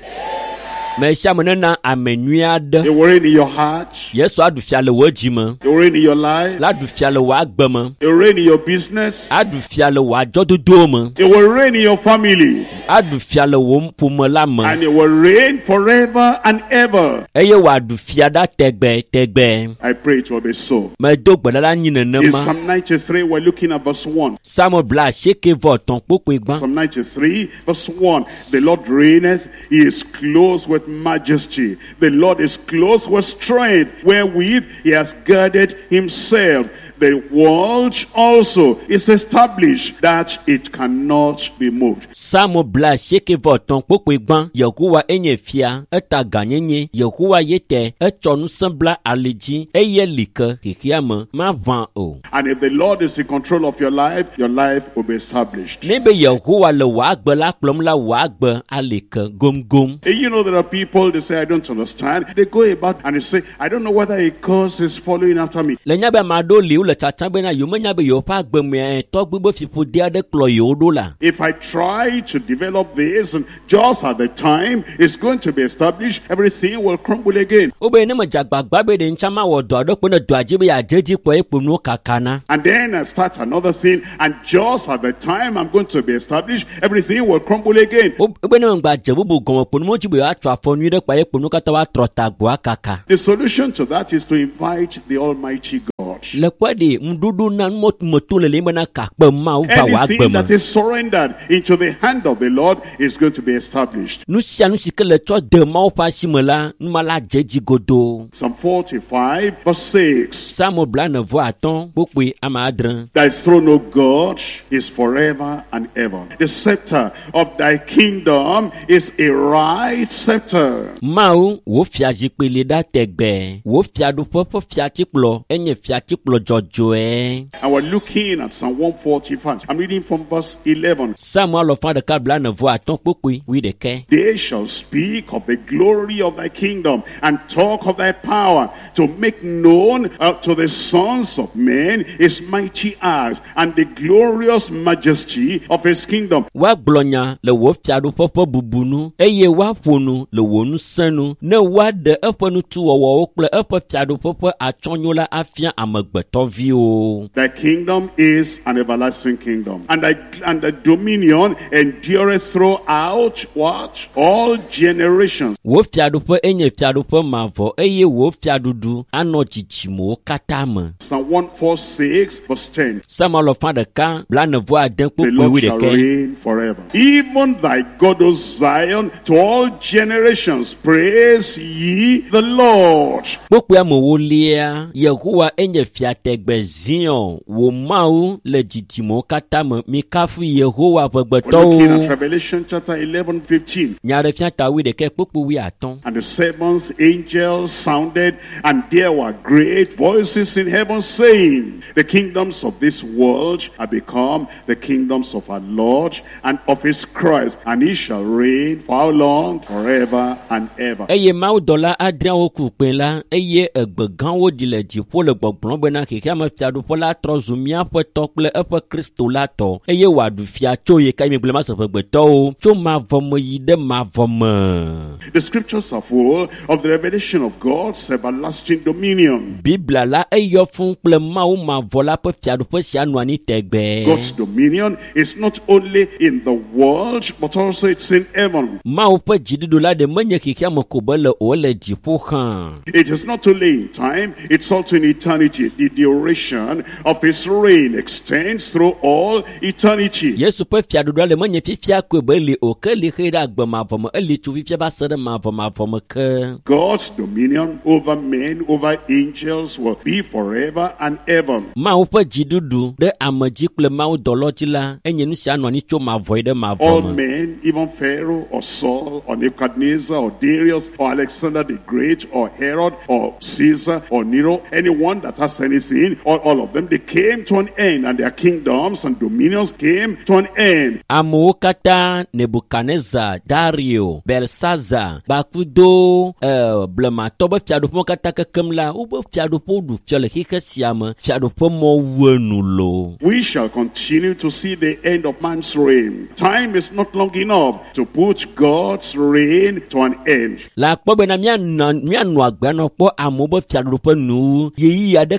Me sia me nena ame nyui aɖe. You reign in your heart. Yesu aɖu fia le wò dzime. You reign in your life. La ɖu fia le wò agbe me. You reign in your business. Aɖu fia le wò adzɔdodo me. You will reign in your family. Aɖu fia le wò ƒome la me. And you will reign forever and ever. Eye wòaɖu fia ɖa tegbe. I pray it will be so. Medo gbeɖaɖa nyi In nenema. Psalm 93, we're looking at verse 1. Samuel bla asieke vɔ tɔ̃ kpokpoe gbã. Psalm 93, verse 1. The Lord reigneth. He is clothed with with majesty. The Lord is clothed with strength, wherewith he has girded himself. The world also is established that it cannot be moved. Samo bla sheke voton pokwe gban Yehowa enye fia eta ganyenye Yehowa yete etonu sembla aliji eye like hikiama ma van o. And if the Lord is in control of your life will be established. Nebe Yehowa le wagbe la plom la wagbe alike gom gom. You know, there are people, they say, I don't understand. They go about and they say, I don't know whether a curse is following after me. Le nyabe mado liu le tatabe na yume nyabe yopa gbe me to gbe fifu dia de klo yodo la. If I try to develop this, and just at the time it's going to be established, everything will crumble again. Obe ne ma jagbagba be de nchama wo do do pone do ajibe ya jeji po epunu kakana. And then I start another thing, and just at the time I'm going to be established, everything will crumble again. Obe ne ngba jebubu gomo ponu mo jibe ya twa fonu de pa epunu kata wa trota gwa kaka. The solution to that is to invite the Almighty God. Le kwadi mdudu na motu le limana kakpe ma uva wa Anything gbema. that is surrendered into the hand of the Lord is going to be established. Nusia nusike le cho de ma ufa simela numala jeji godo. Psalm 45 verse 6. Samo bla ne vo aton pokwe ama adren. Thy throne, O God, is forever and ever. The scepter of thy kingdom is a right scepter. Mau wo fia jipele da tegbe. Wo fia du popo fia tiklo enye fia tiklo jojoe. And we're looking at Psalm 145. I'm reading from verse 11. Samo alofa de ka bla ne vo aton pokwe wi de ke. They shall speak of the glory of thy kingdom and talk of thy power, to make known to the sons of men his mighty acts and the glorious majesty of his kingdom. Wa glonya le wo fia du popo bubunu eye wa fonu le wonu senu ne wa de efonu tu wo kple efe fia du popo atonyola afia amegbeto vi o. Thy kingdom is an everlasting kingdom, and thy dominion endureth throughout what? All generations. Wo fia du po enye fia du po mavo eye wo fia dudu ano chichimo katama. Psalm 146 verse 10. Samalo fa de ka bla ne vo aden The popo Lord wi de shall ke. reign forever. Even thy God, O Zion, to all generations, praise ye the Lord. Popo amo wo lia Yehowa enye fia tegbe Zion wo mau le chichimo katama mi kafu Yehowa We're vegbeto looking at o. Revelation chapter 11:15. Nyare fia ta wi de ke popo wi aton. And the seventh angel sounded, and there were great voices in heaven saying, the kingdoms of this world are become the kingdoms of our Lord and of his Christ, and he shall reign for how long? Forever and ever. Eye mau dola adrian wo ku pen la eye egbegan wo di le jipo le gbogbron bena keke ama fia du fola trozumia fo tokle efe Kristo la to eye wa du fia cho ye kai me blema se gbeto o cho ma vomo yi de ma vomo. The scriptures are full of the revelation of God's everlasting dominion. Bibla la eyo fun ple mau ma vola pe fia du fo sia nuani tegbe. God's dominion is not only in the world, but also it's in heaven. Mau pe jidu la de menye keke ama ko bele o le jipo kan. It is not only in time, it's also in eternity. The duration of his reign extends through all eternity. Yesu pe fia du le menye fia ko bele o ke li khira gbe ma vomo eli tu fia ba sere ma vomo ke. God's dominion over men, over angels will be forever and ever. Mau pe jidudu de amaji kple mau doloji la enye nu sia noni cho ma void de ma All vomo. men, even Pharaoh or Saul or Nebuchadnezzar or Darius or Alexander the Great or Herod or Caesar or Nero, anyone that has anything, all of them, they came to an end, and their kingdoms and dominions came to an end. Amo kata Nebuchadnezzar, Dario, Belshazzar, Bakudo, blema tobe fiado po kata kekemla, ube fiado po du fiole hike siama, fiado po mo wenulo. We shall continue to see the end of man's reign. Time is not long enough to put God's reign to an end. La kpobe na mia no agbano po amo be fiado po nu, yeyi ade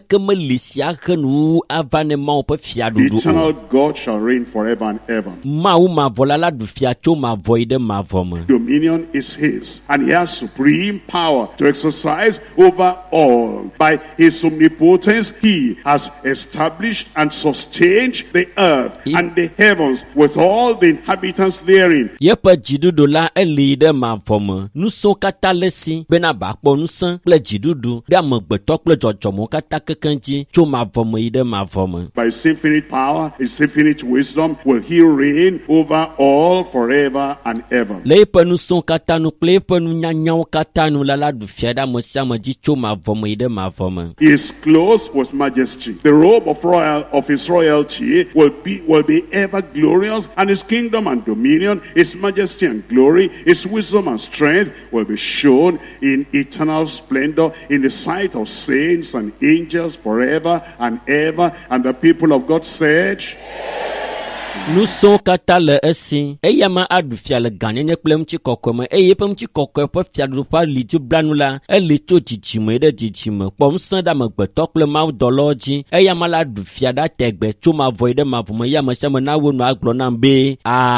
aɖeke meli si ahe nu ava ne Mawu ƒe The fiaɖuɖu o. eternal God shall reign forever and ever. Mawu mavɔ la ɖu fia tso mavɔ yi ɖe mavɔ me. Dominion is his, and he has supreme power to exercise over all. By his omnipotence, he has established and sustained the earth and the heavens with all the inhabitants therein. Yeƒe dziɖuɖu la eli ɖe mavɔ me. Nusɔ̃wo katã le si bena bakpɔ nusẽ kple dziɖuɖu ɖe amegbetɔ kple dzɔdzɔmewo katã kekeŋ dzi tso mavɔ me yi ɖe mavɔ me. By his infinite power, his infinite wisdom, will he reign over all forever and ever. Le yiƒe nusɔ̃wo katã nu kple yiƒe nunyanyawo katã nu la ɖu fia ɖe ame sia ame dzi tso mavɔ me yi ɖe mavɔ me. He is clothed with majesty. The robe of his royalty will be ever glorious, and his kingdom and dominion, his majesty and glory, his wisdom and strength will be shown in eternal splendor in the sight of saints and angels forever and ever. And the people of God said, Nusɔ̃wo katã le esi, eya ma aɖu fia le gãnyenye kple ŋutikɔkɔe me, eye eƒe ŋutikɔkɔe ƒe fiaɖuɖu ƒe alidziblanu la, eli tso dzidzime ɖe dzidzime, kpɔ ŋusẽ ɖe amegbetɔ kple mawudɔlawo dzi, eya ma la ɖu fia ɖe tegbe tso mavɔ yi ɖe mavɔ me, ya ame sia ame na wo nu agblɔ nam be,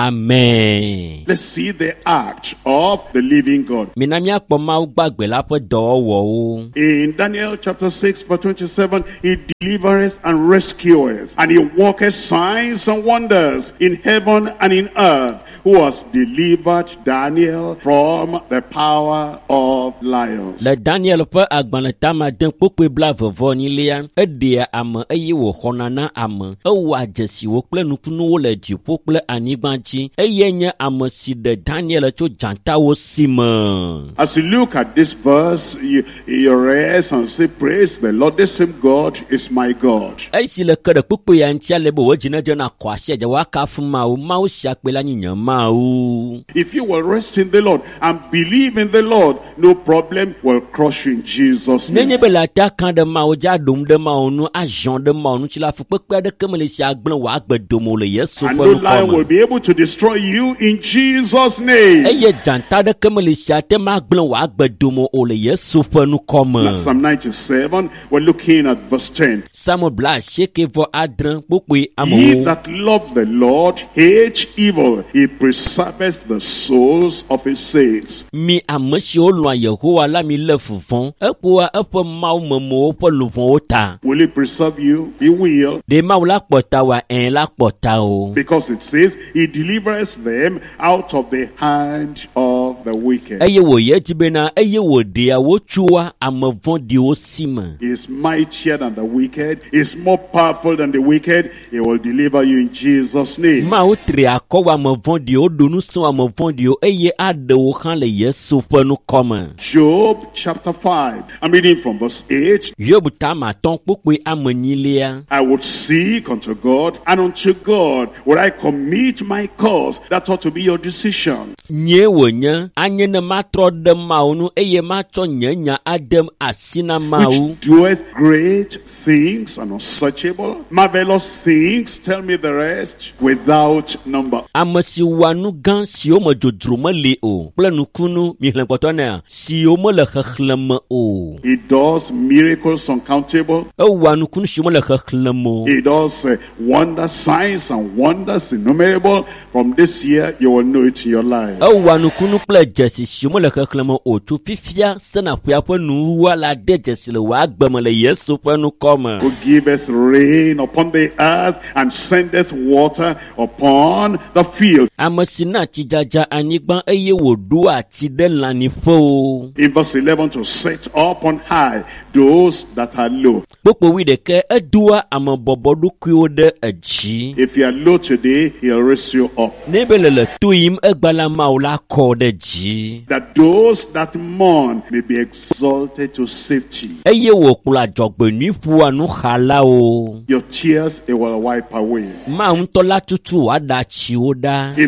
Amen. let's see the act of the living God. Mina míakpɔ Mawu gbagbe la ƒe dɔwɔwɔwo. In Daniel chapter 6 verse 27, he delivereth and rescueth, and he worketh signs and wonders in heaven and in earth, who has delivered Daniel from the power of lions. Le Daniel ƒe agbalẽ tame de kpokpe blavevɔnyilia, eɖea ame eye wòxɔna na ame, ewɔa dzesiwo kple nukunuwo le dziƒo kple anyigba dzi, eye nye ame si ɖe Daniel tso dzatawo si me. As you look at this verse, you rest and say, praise the Lord, the same God is my God. Esi le ke ɖe kpokpe ya ŋutia le be wo dzi ne dze na kɔ asi dze woakafu Mawu, Mawu sia kpe la nye nye Mawu. If you will rest in the Lord and believe in the Lord, no problem will crush you in Jesus' name. Nenye be le ata kan ɖe Mawu dzi aɖom ɖe Mawu nu, azhɔn ɖe Mawu nu tsi la fukpekpe aɖeke mele si agblẽ wò agbedomo le Yesu And ƒe no lion will nukɔ me. be able to destroy you in Jesus' name. Eye dzata aɖeke mele si ate ma agblẽ wò agbedomo o le Yesu ƒe nukɔ me. Psalm 97, we're looking at verse 10. Samuel bla asiekɛ adre kpokpe He amewo. that love the Lord hates evil. He preserveth the souls of his saints. Mi ame siwo lɔ̃a Yehowa la mi le vuvɔm, eƒoa eƒe Mawu memewo ƒe luʋɔwo ta. Will he preserve you? He will. Ɖe Mawu la kpɔ ta wa la kpɔ ta o. Because it says, he delivers them out of the hand of the wicked. Eye wòye dzi bena eye wòɖea wotsoa ame vɔ̃ɖiwo si me. He is mightier than the wicked. He is more powerful than the wicked. He will deliver you in Jesus' name. Mawu tri akɔ wɔ ame vɔ̃ɖiwo, ɖo nu sɔ ame vɔ̃ɖiwo, eye aɖewo hã le Yesu ƒe nukɔ me. Job chapter 5. I'm reading from verse 8. Yob tame atɔ̃ kpokpe ame nyilia. I would seek unto God, and unto God would I commit my cause. That ought to be your decision. Nye wònye, anye ne matrɔ ɖe Mawu nu, eye matsɔ nye nya adem asi na Mawu. Which doeth great things and unsearchable, marvelous things, tell me the rest, without number. Ame si wɔa nu gã siwo me dzodzro meli o, kple nukunu mixlẽ kpɔtɔnea, siwo mele xexlẽme o. He does miracles uncountable. Ewɔa nukunu siwo mele xexlẽme o. He does wonders, signs and wonders innumerable. From this year, you will know it in your life. Ewɔa nukunu kple dzesi siwo mele xexlẽme o, tso fifia sena ƒea ƒe nuwua la de dzesi le wòa agbe me le Yesu ƒe nukɔ me. Who giveth rain upon the earth and sendeth water upon the field. Ame si na tsidzadza anyigba eye wòɖoa tsi ɖe lãnyiƒewo. In verse 11, to set up on high those that are low. Kpokpo 11 edoa ame bɔbɔ ɖokuiwo ɖe edzi. If you are low today, he'll raise you up. Ne be le to yim egbala Mawu la kɔ ɖe dzi. That those that mourn may be exalted to safety. Eye wòkplɔ adzɔgbenui ƒua nuxalawo. Your tears, it will wipe away. Mawu ŋutɔ la tutu wòaɖa tsiwo ɖa. In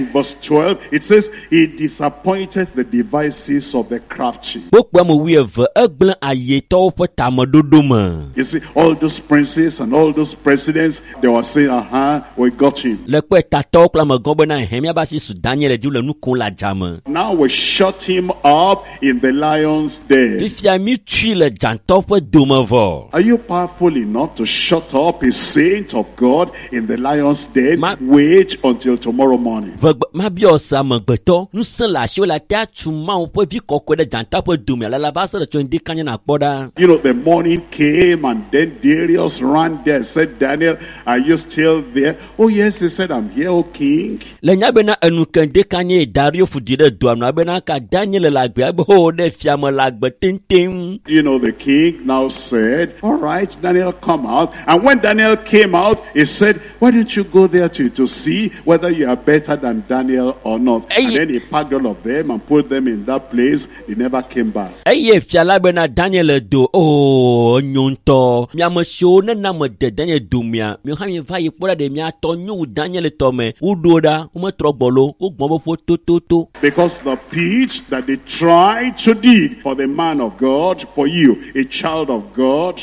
in verse 12, it says, he disappointed the devices of the crafty. You see, all those princes and all those presidents, they were saying, we got him. Now we shut him up in the lion's den. Are you powerful enough to shut up a saint of God in the lion's den? Wait until tomorrow morning. You know, the morning came and then Darius ran there and said, Daniel, are you still there? Oh yes, he said, I'm here, O king. You know, the king now said, all right, Daniel, come out. And when Daniel came out, he said, why don't you go there to see whether you are better than Daniel or not? And then he packed all of them and put them in that place. They never came back. Because the pit that they tried to dig for the man of God, for you, a child of God,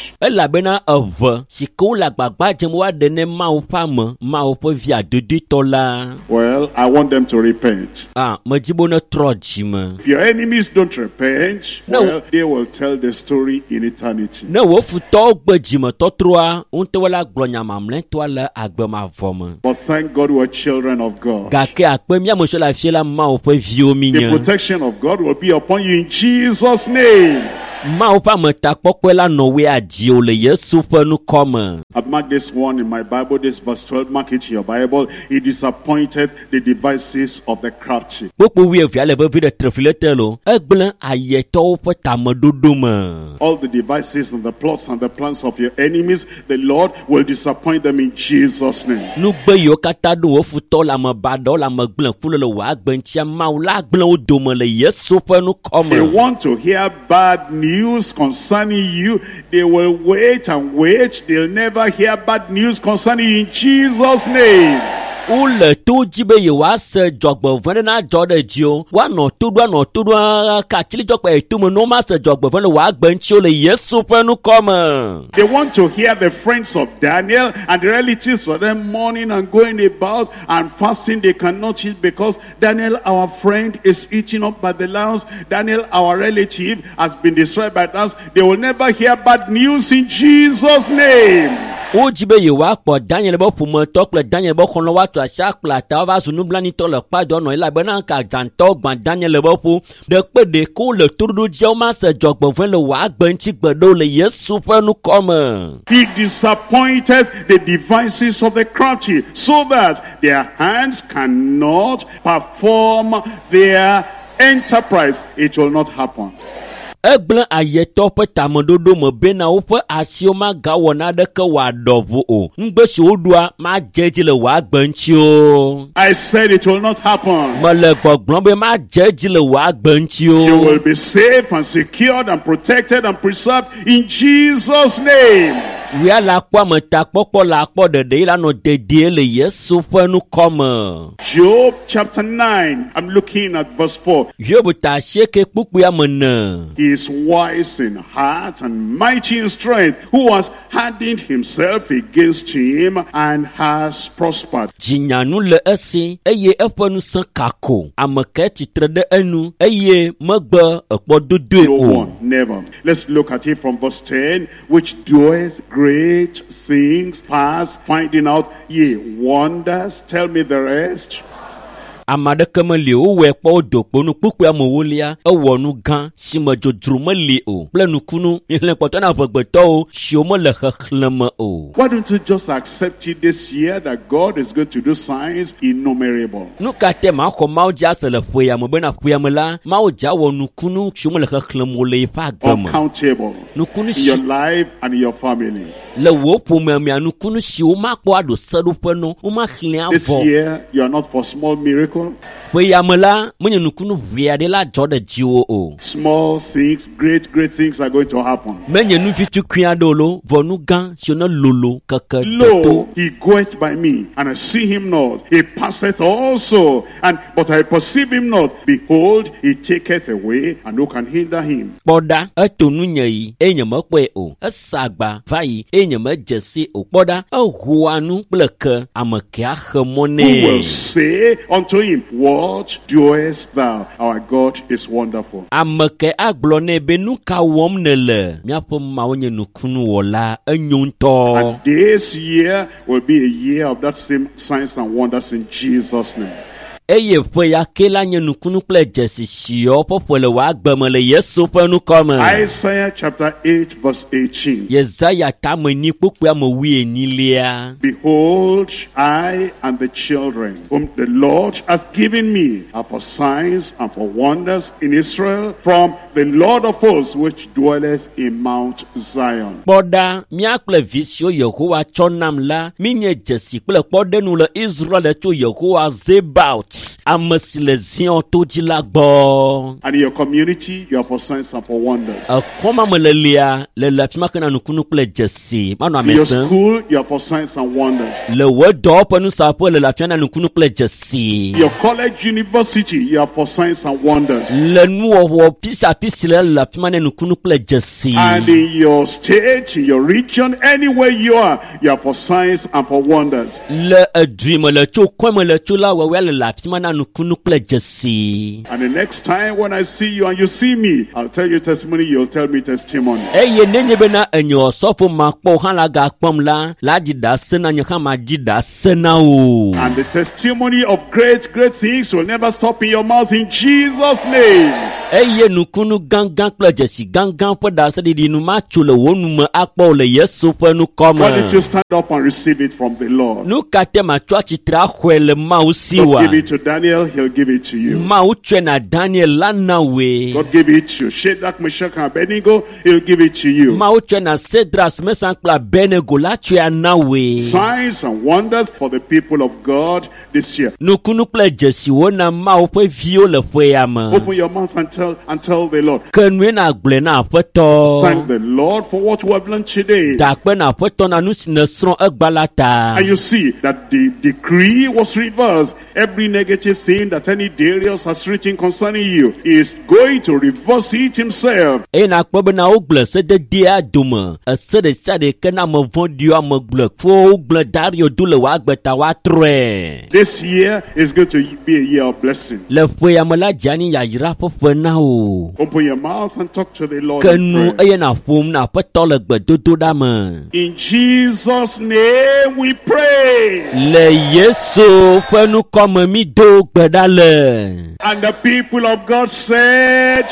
well, I want them to repent. If your enemies don't repent, well, they will tell the story in eternity. But thank God we're children of God. The protection of God will be upon you in Jesus' name. I've marked this one in my Bible, this verse 12, mark it in your Bible. He disappointed the devices of the crafty. All the devices and the plots and the plans of your enemies, the Lord will disappoint them in Jesus' name. They want to hear bad news concerning you. They will wait and wait. They'll never hear bad news concerning you in Jesus' name. Ule tu jibe ye wase jogbo vene na jode jio wa no tudwa ka chili jogbo etumo no ma se jogbo vene wa gbenchi ole Yesu penu come. They want to hear the friends of Daniel and the relatives for them mourning and going about and fasting. They cannot eat because Daniel, our friend, is eaten up by the lions. Daniel, our relative, has been destroyed by us. They will never hear bad news in Jesus' name. Jibe ye wa po Daniel bo pumo tokle Daniel bo kono wa to ashakla ta va sunu blani to le pa do no ila bena ka janto gban Daniel bo pu de pe de ko le turdu je o ma se jogbo fen le wa gbanchi gbedo le Yesu penu come. He disappointed the devices of the crafty so that their hands cannot perform their enterprise. It will not happen. Egble ayeto pe tamododo mo bena wo pe asioma ga wona de ke wa dovu o ngbe si odua ma jeji le wa gbanchi o. I said it will not happen. Mo le gbogbon be ma jeji le wa gbanchi o. You will be safe and secured and protected and preserved in Jesus' name. We are la kwa meta popo la po de ila no de le Yesu fenu come. Job chapter 9. I'm looking at verse 4. Job ta sheke pupu ya mena. He is wise in heart and mighty in strength, who has hardened himself against him and has prospered. Jinyanu le esi eye efenu san kako amake titre de enu eye magba ekpodudu No o. one, never. Let's look at it from verse 10, which doeth great things past finding out, ye wonders. Tell me the rest. Amade kemeli o we po dokpo nu pupu amowolia ewonu gan simejodru meli o plenu kunu ile poto na gbegbeto o siomo le khekhleme o. Why don't you just accept it this year that God is going to do signs innumerable? Nu kate ma ko ma oja sele foya mo bena foya mela ma oja wonu kunu siomo le khekhleme le fa gbama. Uncountable in your life and in your family. Le wo pome mi anu kunu si o ma po ado sedu peno o ma khlian This vo. year you are not for small miracles. miracle. Feyamela, menye nukunu viade la jode jiwo o. Small things, great things are going to happen. Menye nu vitu kriadolo, vonu gan, shona lolo, kaka Lo, he goeth by me, and I see him not. He passeth also, but I perceive him not. Behold, he taketh away, and who can hinder him? Boda, etonu nyei, enyama kwe o. Esagba, vai, enyama jesi o. Boda, huanu bleke, amakia hemone. Who will say unto him, what doest thou? Our God is wonderful. Amake aglone benu ka wom nele. Miapo maonye nukunu wola enyunto. And this year will be a year of that same signs and wonders in Jesus' name. Eye feya kela nye nukunu ple jesi shio popole wa agbemele Yesu fenu kome. Isaiah chapter 8 verse 18. Yesaya tameni kukwe amowie enilia. Behold, I and the children whom the Lord hath given me are for signs and for wonders in Israel from the Lord of hosts which dwelleth in Mount Zion. Boda miakle visio Yehowa chonam la minye jesi kple kpodenu le Israel cho Yehowa zebaut. Amasile zion tojila gbo. And in your community, you are for signs and for wonders. Koma melelia le lafima kana nukunu kple jesi. Mano In your amesen. school, you are for signs and wonders. Le wedo penu sapo le lafima na nukunu kple jesi. Your college, university, you are for signs and wonders. Le nuo pisa le lafima na nukunu kple jesi. And in your state, in your region, anywhere you are for signs and for wonders. Le dream le cho kweme le cho la wewe le lafima na nukunu kple jesi. And the next time when I see you and you see me, I'll tell you testimony, you'll tell me testimony. Eye nenye bena enyo sofo makpo hala ga kpom la dida sena nyakama dida sena o. And the testimony of great things will never stop in your mouth in Jesus' name. Eye nukunu gangan kple jesi gangan po da se di nu ma chule wonu me akpo le Yesu fenu kome. Why don't you stand up and receive it from the Lord? Nu kate ma chwa chitra khwele ma God usiwa. give it to Daniel, he'll give it to you. Ma uchwe na Daniel lana we. God give it to you. Shadrach, Meshach, and Abednego, he'll give it to you. Ma uchwe na Cedras Mesan kple Abednego la chwe na we. Signs and wonders for the people of God this year. Nukunu kple jesi wona ma upe vio le fwe yama. Open your mouth and tell the Lord. Kenwe na gle na afeto. Thank the Lord for what we have learned today. Dakpe na afeto na nusi ne sron egbalata. And you see that the decree was reversed. Every negative thing that any Darius has written concerning you is going to reverse it himself. E na kpobe na ugle se de dia dume. Se de sa de kena me vondio me gle. Fo ugle Dario dule wa agbeta wa tre. This year is going to be a year of blessing. Le fwe yamela jani ya yira fo na o. Open your mouth and talk to the Lord in Kenu prayer. eye na fom na afeto le gbedodo dame. In Jesus' name we pray. Le Yesu fenu kome mi do gbedale. And the people of God said,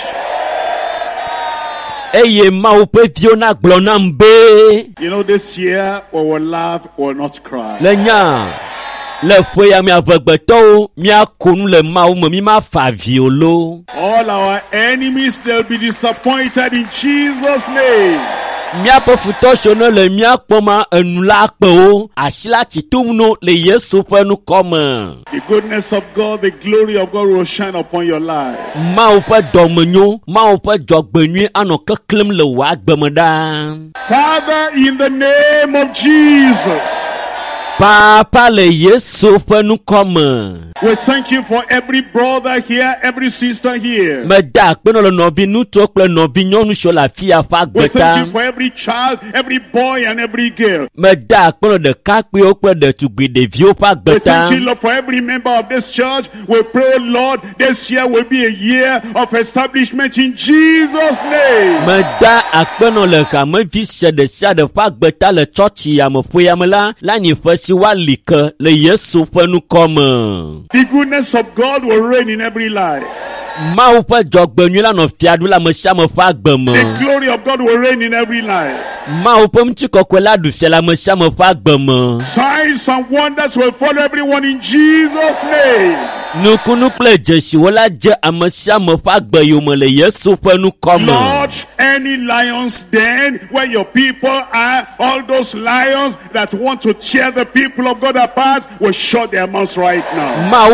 Eye ma upe vio na glona mbe. you know, this year we will laugh, we will not cry. Le nya. Le fwe ya mi avegbeto mi akonu le ma ume mi ma fa violo. All our enemies, they'll be disappointed in Jesus' name. Miapo futo shono le miakpoma enula akpe o. Asila chitumno le Yesu fenu kome. The goodness of God, the glory of God will shine upon your life. Ma upe domenyo, ma upe jogbenye ano keklem le wa gbemeda. Father, in the name of Jesus, Papa le Yesu fenu kome. we thank you for every brother here, every sister here. Me da akpe no le novi nuto kple novi nyonu sho la fia fa We thank you gbeta. for every child, every boy, and every girl. Me da akpe no de kakpe o kple de tugbi devio fa We thank you, gbeta. Lord, for every member of this church. We pray, Lord, this year will be a year of establishment in Jesus' name. Me da akpe no le kame vi se de fa gbeta le churchi ya me fwe ya me la nyi fe si wa like le Yesu fenu kome. The goodness of God will reign in every life. Ma upe jogbenye la no fiadu la me sia me fa gbeme. The glory of God will reign in every life. Ma upe mti kokwe la du fia la me sia me fa gbeme. Signs and wonders will follow everyone in Jesus' name. Nukunu kple jesi wala je ame sia me fa gbe yo me le Yesu fenu kome. Lord, any lions den where your people are, all those lions that want to tear the people of God apart will shut their mouths right now.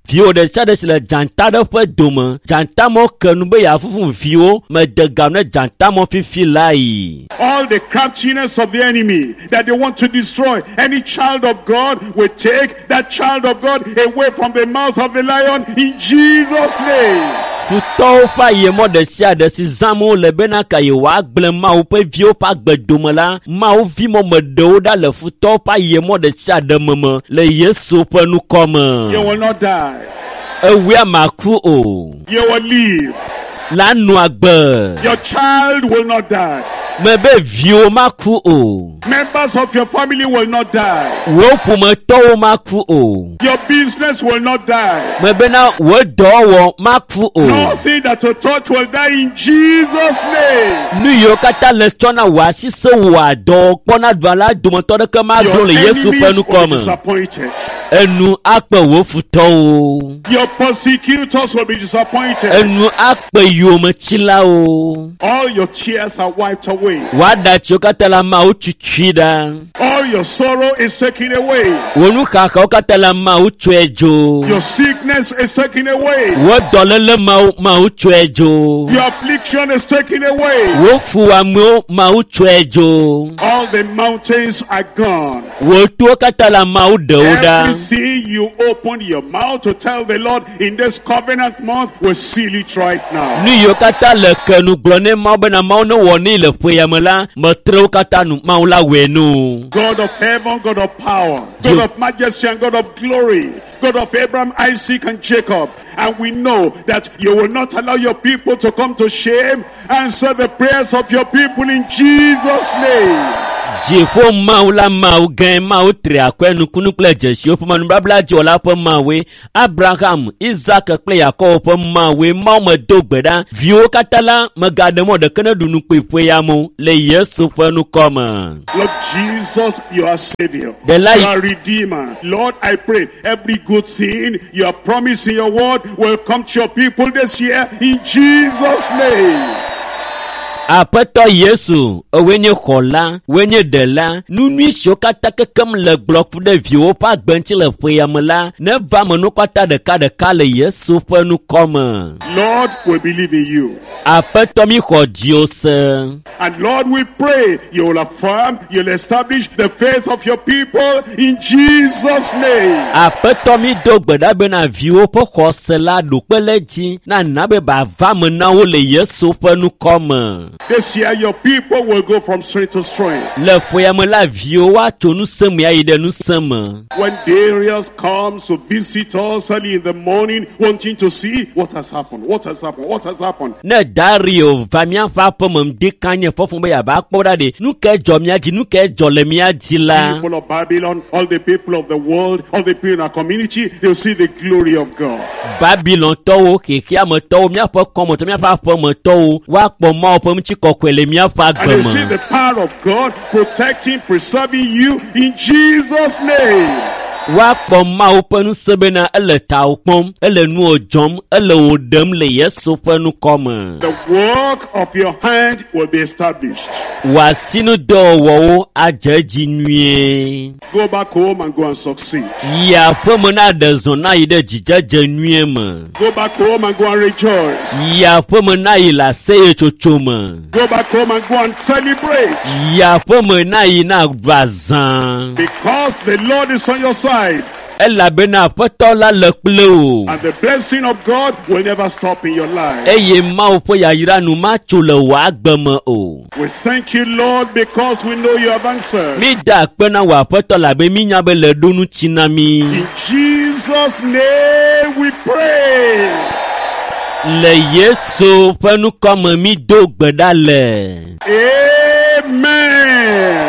Viwo de sia de si le dzanta de ƒe dome. Dzanta mo ke nu be yeafufu viwo me de gam ne dzanta mo fifi la yi. All the craftiness of the enemy that they want to destroy, any child of God will take that child of God away from the mouth of the lion in Jesus' name. Futɔwo ƒe ayemɔ de sia de si zãm wole bena ka yewoa gblẽ Mawu ƒe viwo ƒe agbedome la, Mawu vi mɔme ɖewo ɖa le futɔwo ƒe ayemɔ de sia de me le Yesu ƒe nukɔme. You will not die. Ewia maku o. You will live. La nu agbe. Your child will not die. Mebe viwo maku o. Members of your family will not die. Wo ƒometɔwo maku o. Your business will not die. Mebe na wo dɔwɔwɔ maku o. Nothing that will touch will die in Jesus' name. Nu yiwo katã le tsɔna wò asi se wòa dɔ kpɔna dua la dometɔ ɖeke magblẽ Your le Yesu ƒe enemies will be nukɔme. disappointed. Enu akpe wo futɔwo. Your persecutors will be disappointed. Enu akpe yometsilawo. All your tears are wiped away. Wada tsiwo katã le Mawu tutui ɖa. All your sorrow is taken away. Wo nuxaxawo katã le Mawu tsɔe dzo. Your sickness is taken away. Wo dɔléle Mawu tsɔe dzo. Your affliction is taken away. Wo fuamewo Mawu tsɔe dzo. All the mountains are gone. Wo towo katã le Mawu ɖewo ɖa. Everything you open your mouth to tell the Lord in this covenant month will seal it right now. Nu yiwo katã le kenu gblɔ ne Mawu bena Mawu ne wɔ ne le ƒeyame la, metrewo katã nu Mawu la wɔe nu. God of heaven, God of power, God of majesty and God of glory, God of Abraham, Isaac and Jacob. And we know that you will not allow your people to come to shame. Answer the prayers of your people in Jesus' name. Dziƒo Mawu la Mawu gã Mawu tri akɔe nukunu kple dzesiwo ƒe nubabla dziwɔla ƒe Mawue, Abraham, Isaac kple Yakob ƒe Mawue, Mawu me do gbe ɖa viwo katã la megaɖe mɔ ɖeke ne ɖu nu kpli ƒeyamo le Yesu ƒe nukɔme. Lord Jesus, you are Savior. The light. You are Redeemer. Lord, I pray every good thing you have promised in your word will come to your people this year in Jesus' name. Aƒetɔ Yesu, ewoe nye xɔla, woe nye ɖela, nunui siwo katã kekem le gblɔƒu ɖe viwo ƒe agbe ŋuti le ƒeyame la, ne va me nu katã ɖeka le Yesu ƒe nukɔme. Lord, we believe in you. Aƒetɔ mi xɔ dziwo se. And Lord, we pray you will affirm, you'll establish the faith of your people in Jesus' name. Aƒetɔ mi do gbe ɖa bena viwo ƒe xɔse la ɖo kpe le dzi na na be bava me na wo le Yesu ƒe nukɔme. This year, your people will go from strength to strength. Le ƒeyame la viwo woatso nuseme ayi ɖe nuseme. When Darius comes to visit us early in the morning, wanting to see what has happened, what has happened, what has happened. Ne Dario va míaƒe aƒe me ŋdi kanye fɔfɔ be yava kpɔ ɖa ɖe nu ke dzɔ mía dzi, nu ke dzɔ le mía dzi la. People of Babylon, all the people of the world, all the people in our community, they'll see the glory of God. Babylon tɔwo, xexea me tɔwo, míaƒe kɔmetɔ, míaƒe aƒe me tɔwo, woakpɔ Mawu ƒe ŋuti kɔkɔe le míaƒe And agbe they see me. the power of God protecting, preserving you in Jesus' name. Woakpɔ Mawu ƒe ŋusẽ bena ele tawo kpɔm, ele nuwo dzɔm, ele wo ɖem le Yesu ƒe nukɔme. The work of your hand will be established. Wò asinudɔwɔwɔwo adze edzi nyuie. Go back home and go and succeed. Yi aƒe me na ɖe zɔ na yi ɖe dzidzedze nyuie me. Go back home and go and rejoice. Yi aƒe me na yi le aseyetsotso me. Go back home and go and celebrate. Yi aƒe me na yi na va zã. Because the Lord is on your side. Elabena aƒetɔ la le kple wo. And the blessing of God will never stop in your life. Eye Mawu ƒe yayra nu matso le wò agbe me o. We thank you, Lord, because we know you have answered. Mi da akpe na wò aƒetɔ labe mi nya be le ɖo nu tsi na mi. In Jesus' name we pray. Le Yesu ƒe nukɔme mi do gbe ɖa le. Amen.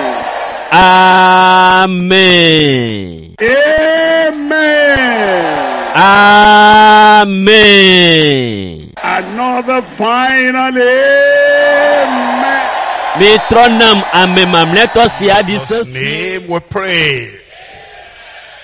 Amen. Amen. Amen. Another final amen. Mi trɔ nam ame mamlɛtɔ sia di Jesus' sese. name we pray.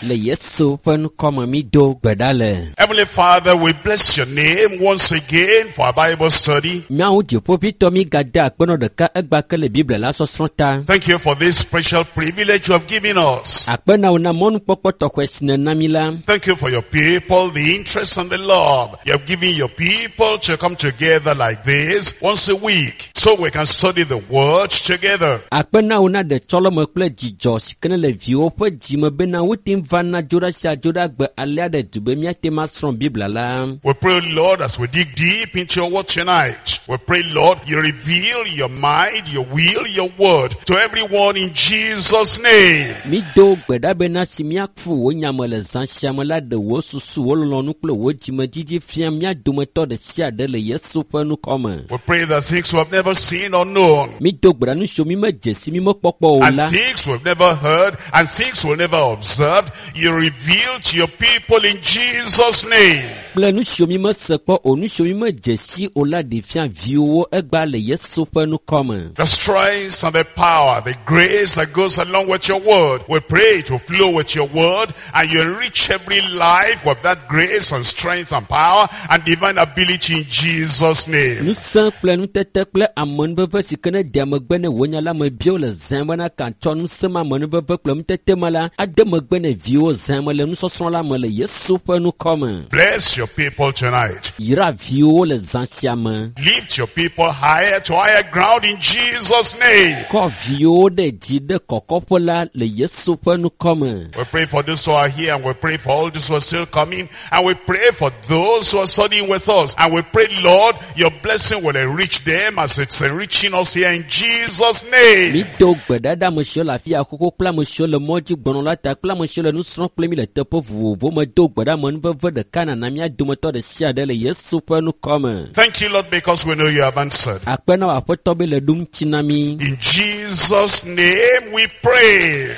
Le Yesu ƒe nukɔme mi do gbe ɖa le. Heavenly Father, we bless your name once again for our Bible study. Míawo dziƒoʋĩtɔ mi gade akpenɔ ɖeka egba ke le Bible la sɔsrɔ̃ ta. Thank you for this special privilege you have given us. Akpenawo na mɔnukpɔkpɔ tɔxɛ si nèna mi la. Thank you for your people, the interest and the love you have given your people to come together like this once a week so we can study the word together. Akpenawo na ɖe tsɔlɔme kple dzidzɔ si ke ne le viwo ƒe dzime bena wote va na dzoɖa sia dzoɖa gbe alea ɖe du be míate ma srɔ̃ Biblia la. We pray, Lord, as we dig deep into your word tonight, we pray, Lord, you reveal your mind, your will, your word to everyone in Jesus' name. Mi do gbe ɖa bena si míafu wo nyame le zã sia me la ɖe wo susu wo lɔlɔ̃nu kple wo dzimedzidzi fia mía dometɔ ɖe sia ɖe le Yesu ƒe nukɔme. We pray that things we have never seen or known, Mi do gbe ɖa nu siwo mi me dze si mi me kpɔkpɔ o and la. things we've never heard, and things we've never observed, you reveal to your people in Jesus' name. Kple nu siwo mi me se kpɔ o nu siwo mi me dze si o la ɖe fia viwo egba le Yesu ƒe nukɔme. The strength and the power, the grace that goes along with your word. We pray to flow with your word and you enrich every life with that grace and strength and power and divine ability in Jesus' name. Nusẽ kple nutete kple amenuveve si ke ne ɖea megbe ne wo nya la me biwo le zã bena katsɔ nusẽ ma amenuveve kple nutete me la ade megbe ne viwo zã me le nusɔsrɔ̃ la me le Yesu ƒe nukɔme. Bless your people tonight. Yra viwo le zã sia me. Lift your people higher to higher ground in Jesus' name. Kɔ viwo ɖe dzi ɖe kɔkɔƒe la le Yesu ƒe nukɔme. We pray for those who are here and we pray for all those who are still coming and we pray for those who are studying with us and we pray, Lord, your blessing will enrich them as it's enriching us here in Jesus' name. Mi do gbe ɖa ɖe ame siwo le afi ya koko kple ame siwo le mɔ dzi gbɔnɔ la ta kple ame siwo le nusrɔ̃ kple mi le teƒe vovovo me do gbe ɖa amenuveve ɖeka nana mía dometɔ ɖe sia ɖe le Yesu ƒe nukɔme. Thank you, Lord, because we know you have answered. Akpena wò aƒetɔ be le ɖom tsi na mi. In Jesus' name we pray.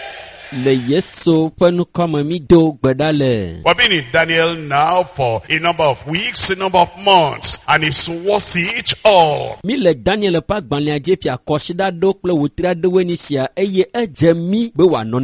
Le Yesu ƒe nukɔme mi do gbe ɖa le. We've been in Daniel now for a number of weeks, a number of months, and it's worth it all. Mi le Daniel ƒe agbalẽa dzi fia kɔsiɖa ɖo kple wotri aɖewoe ni sia eye edze mi be wòanɔ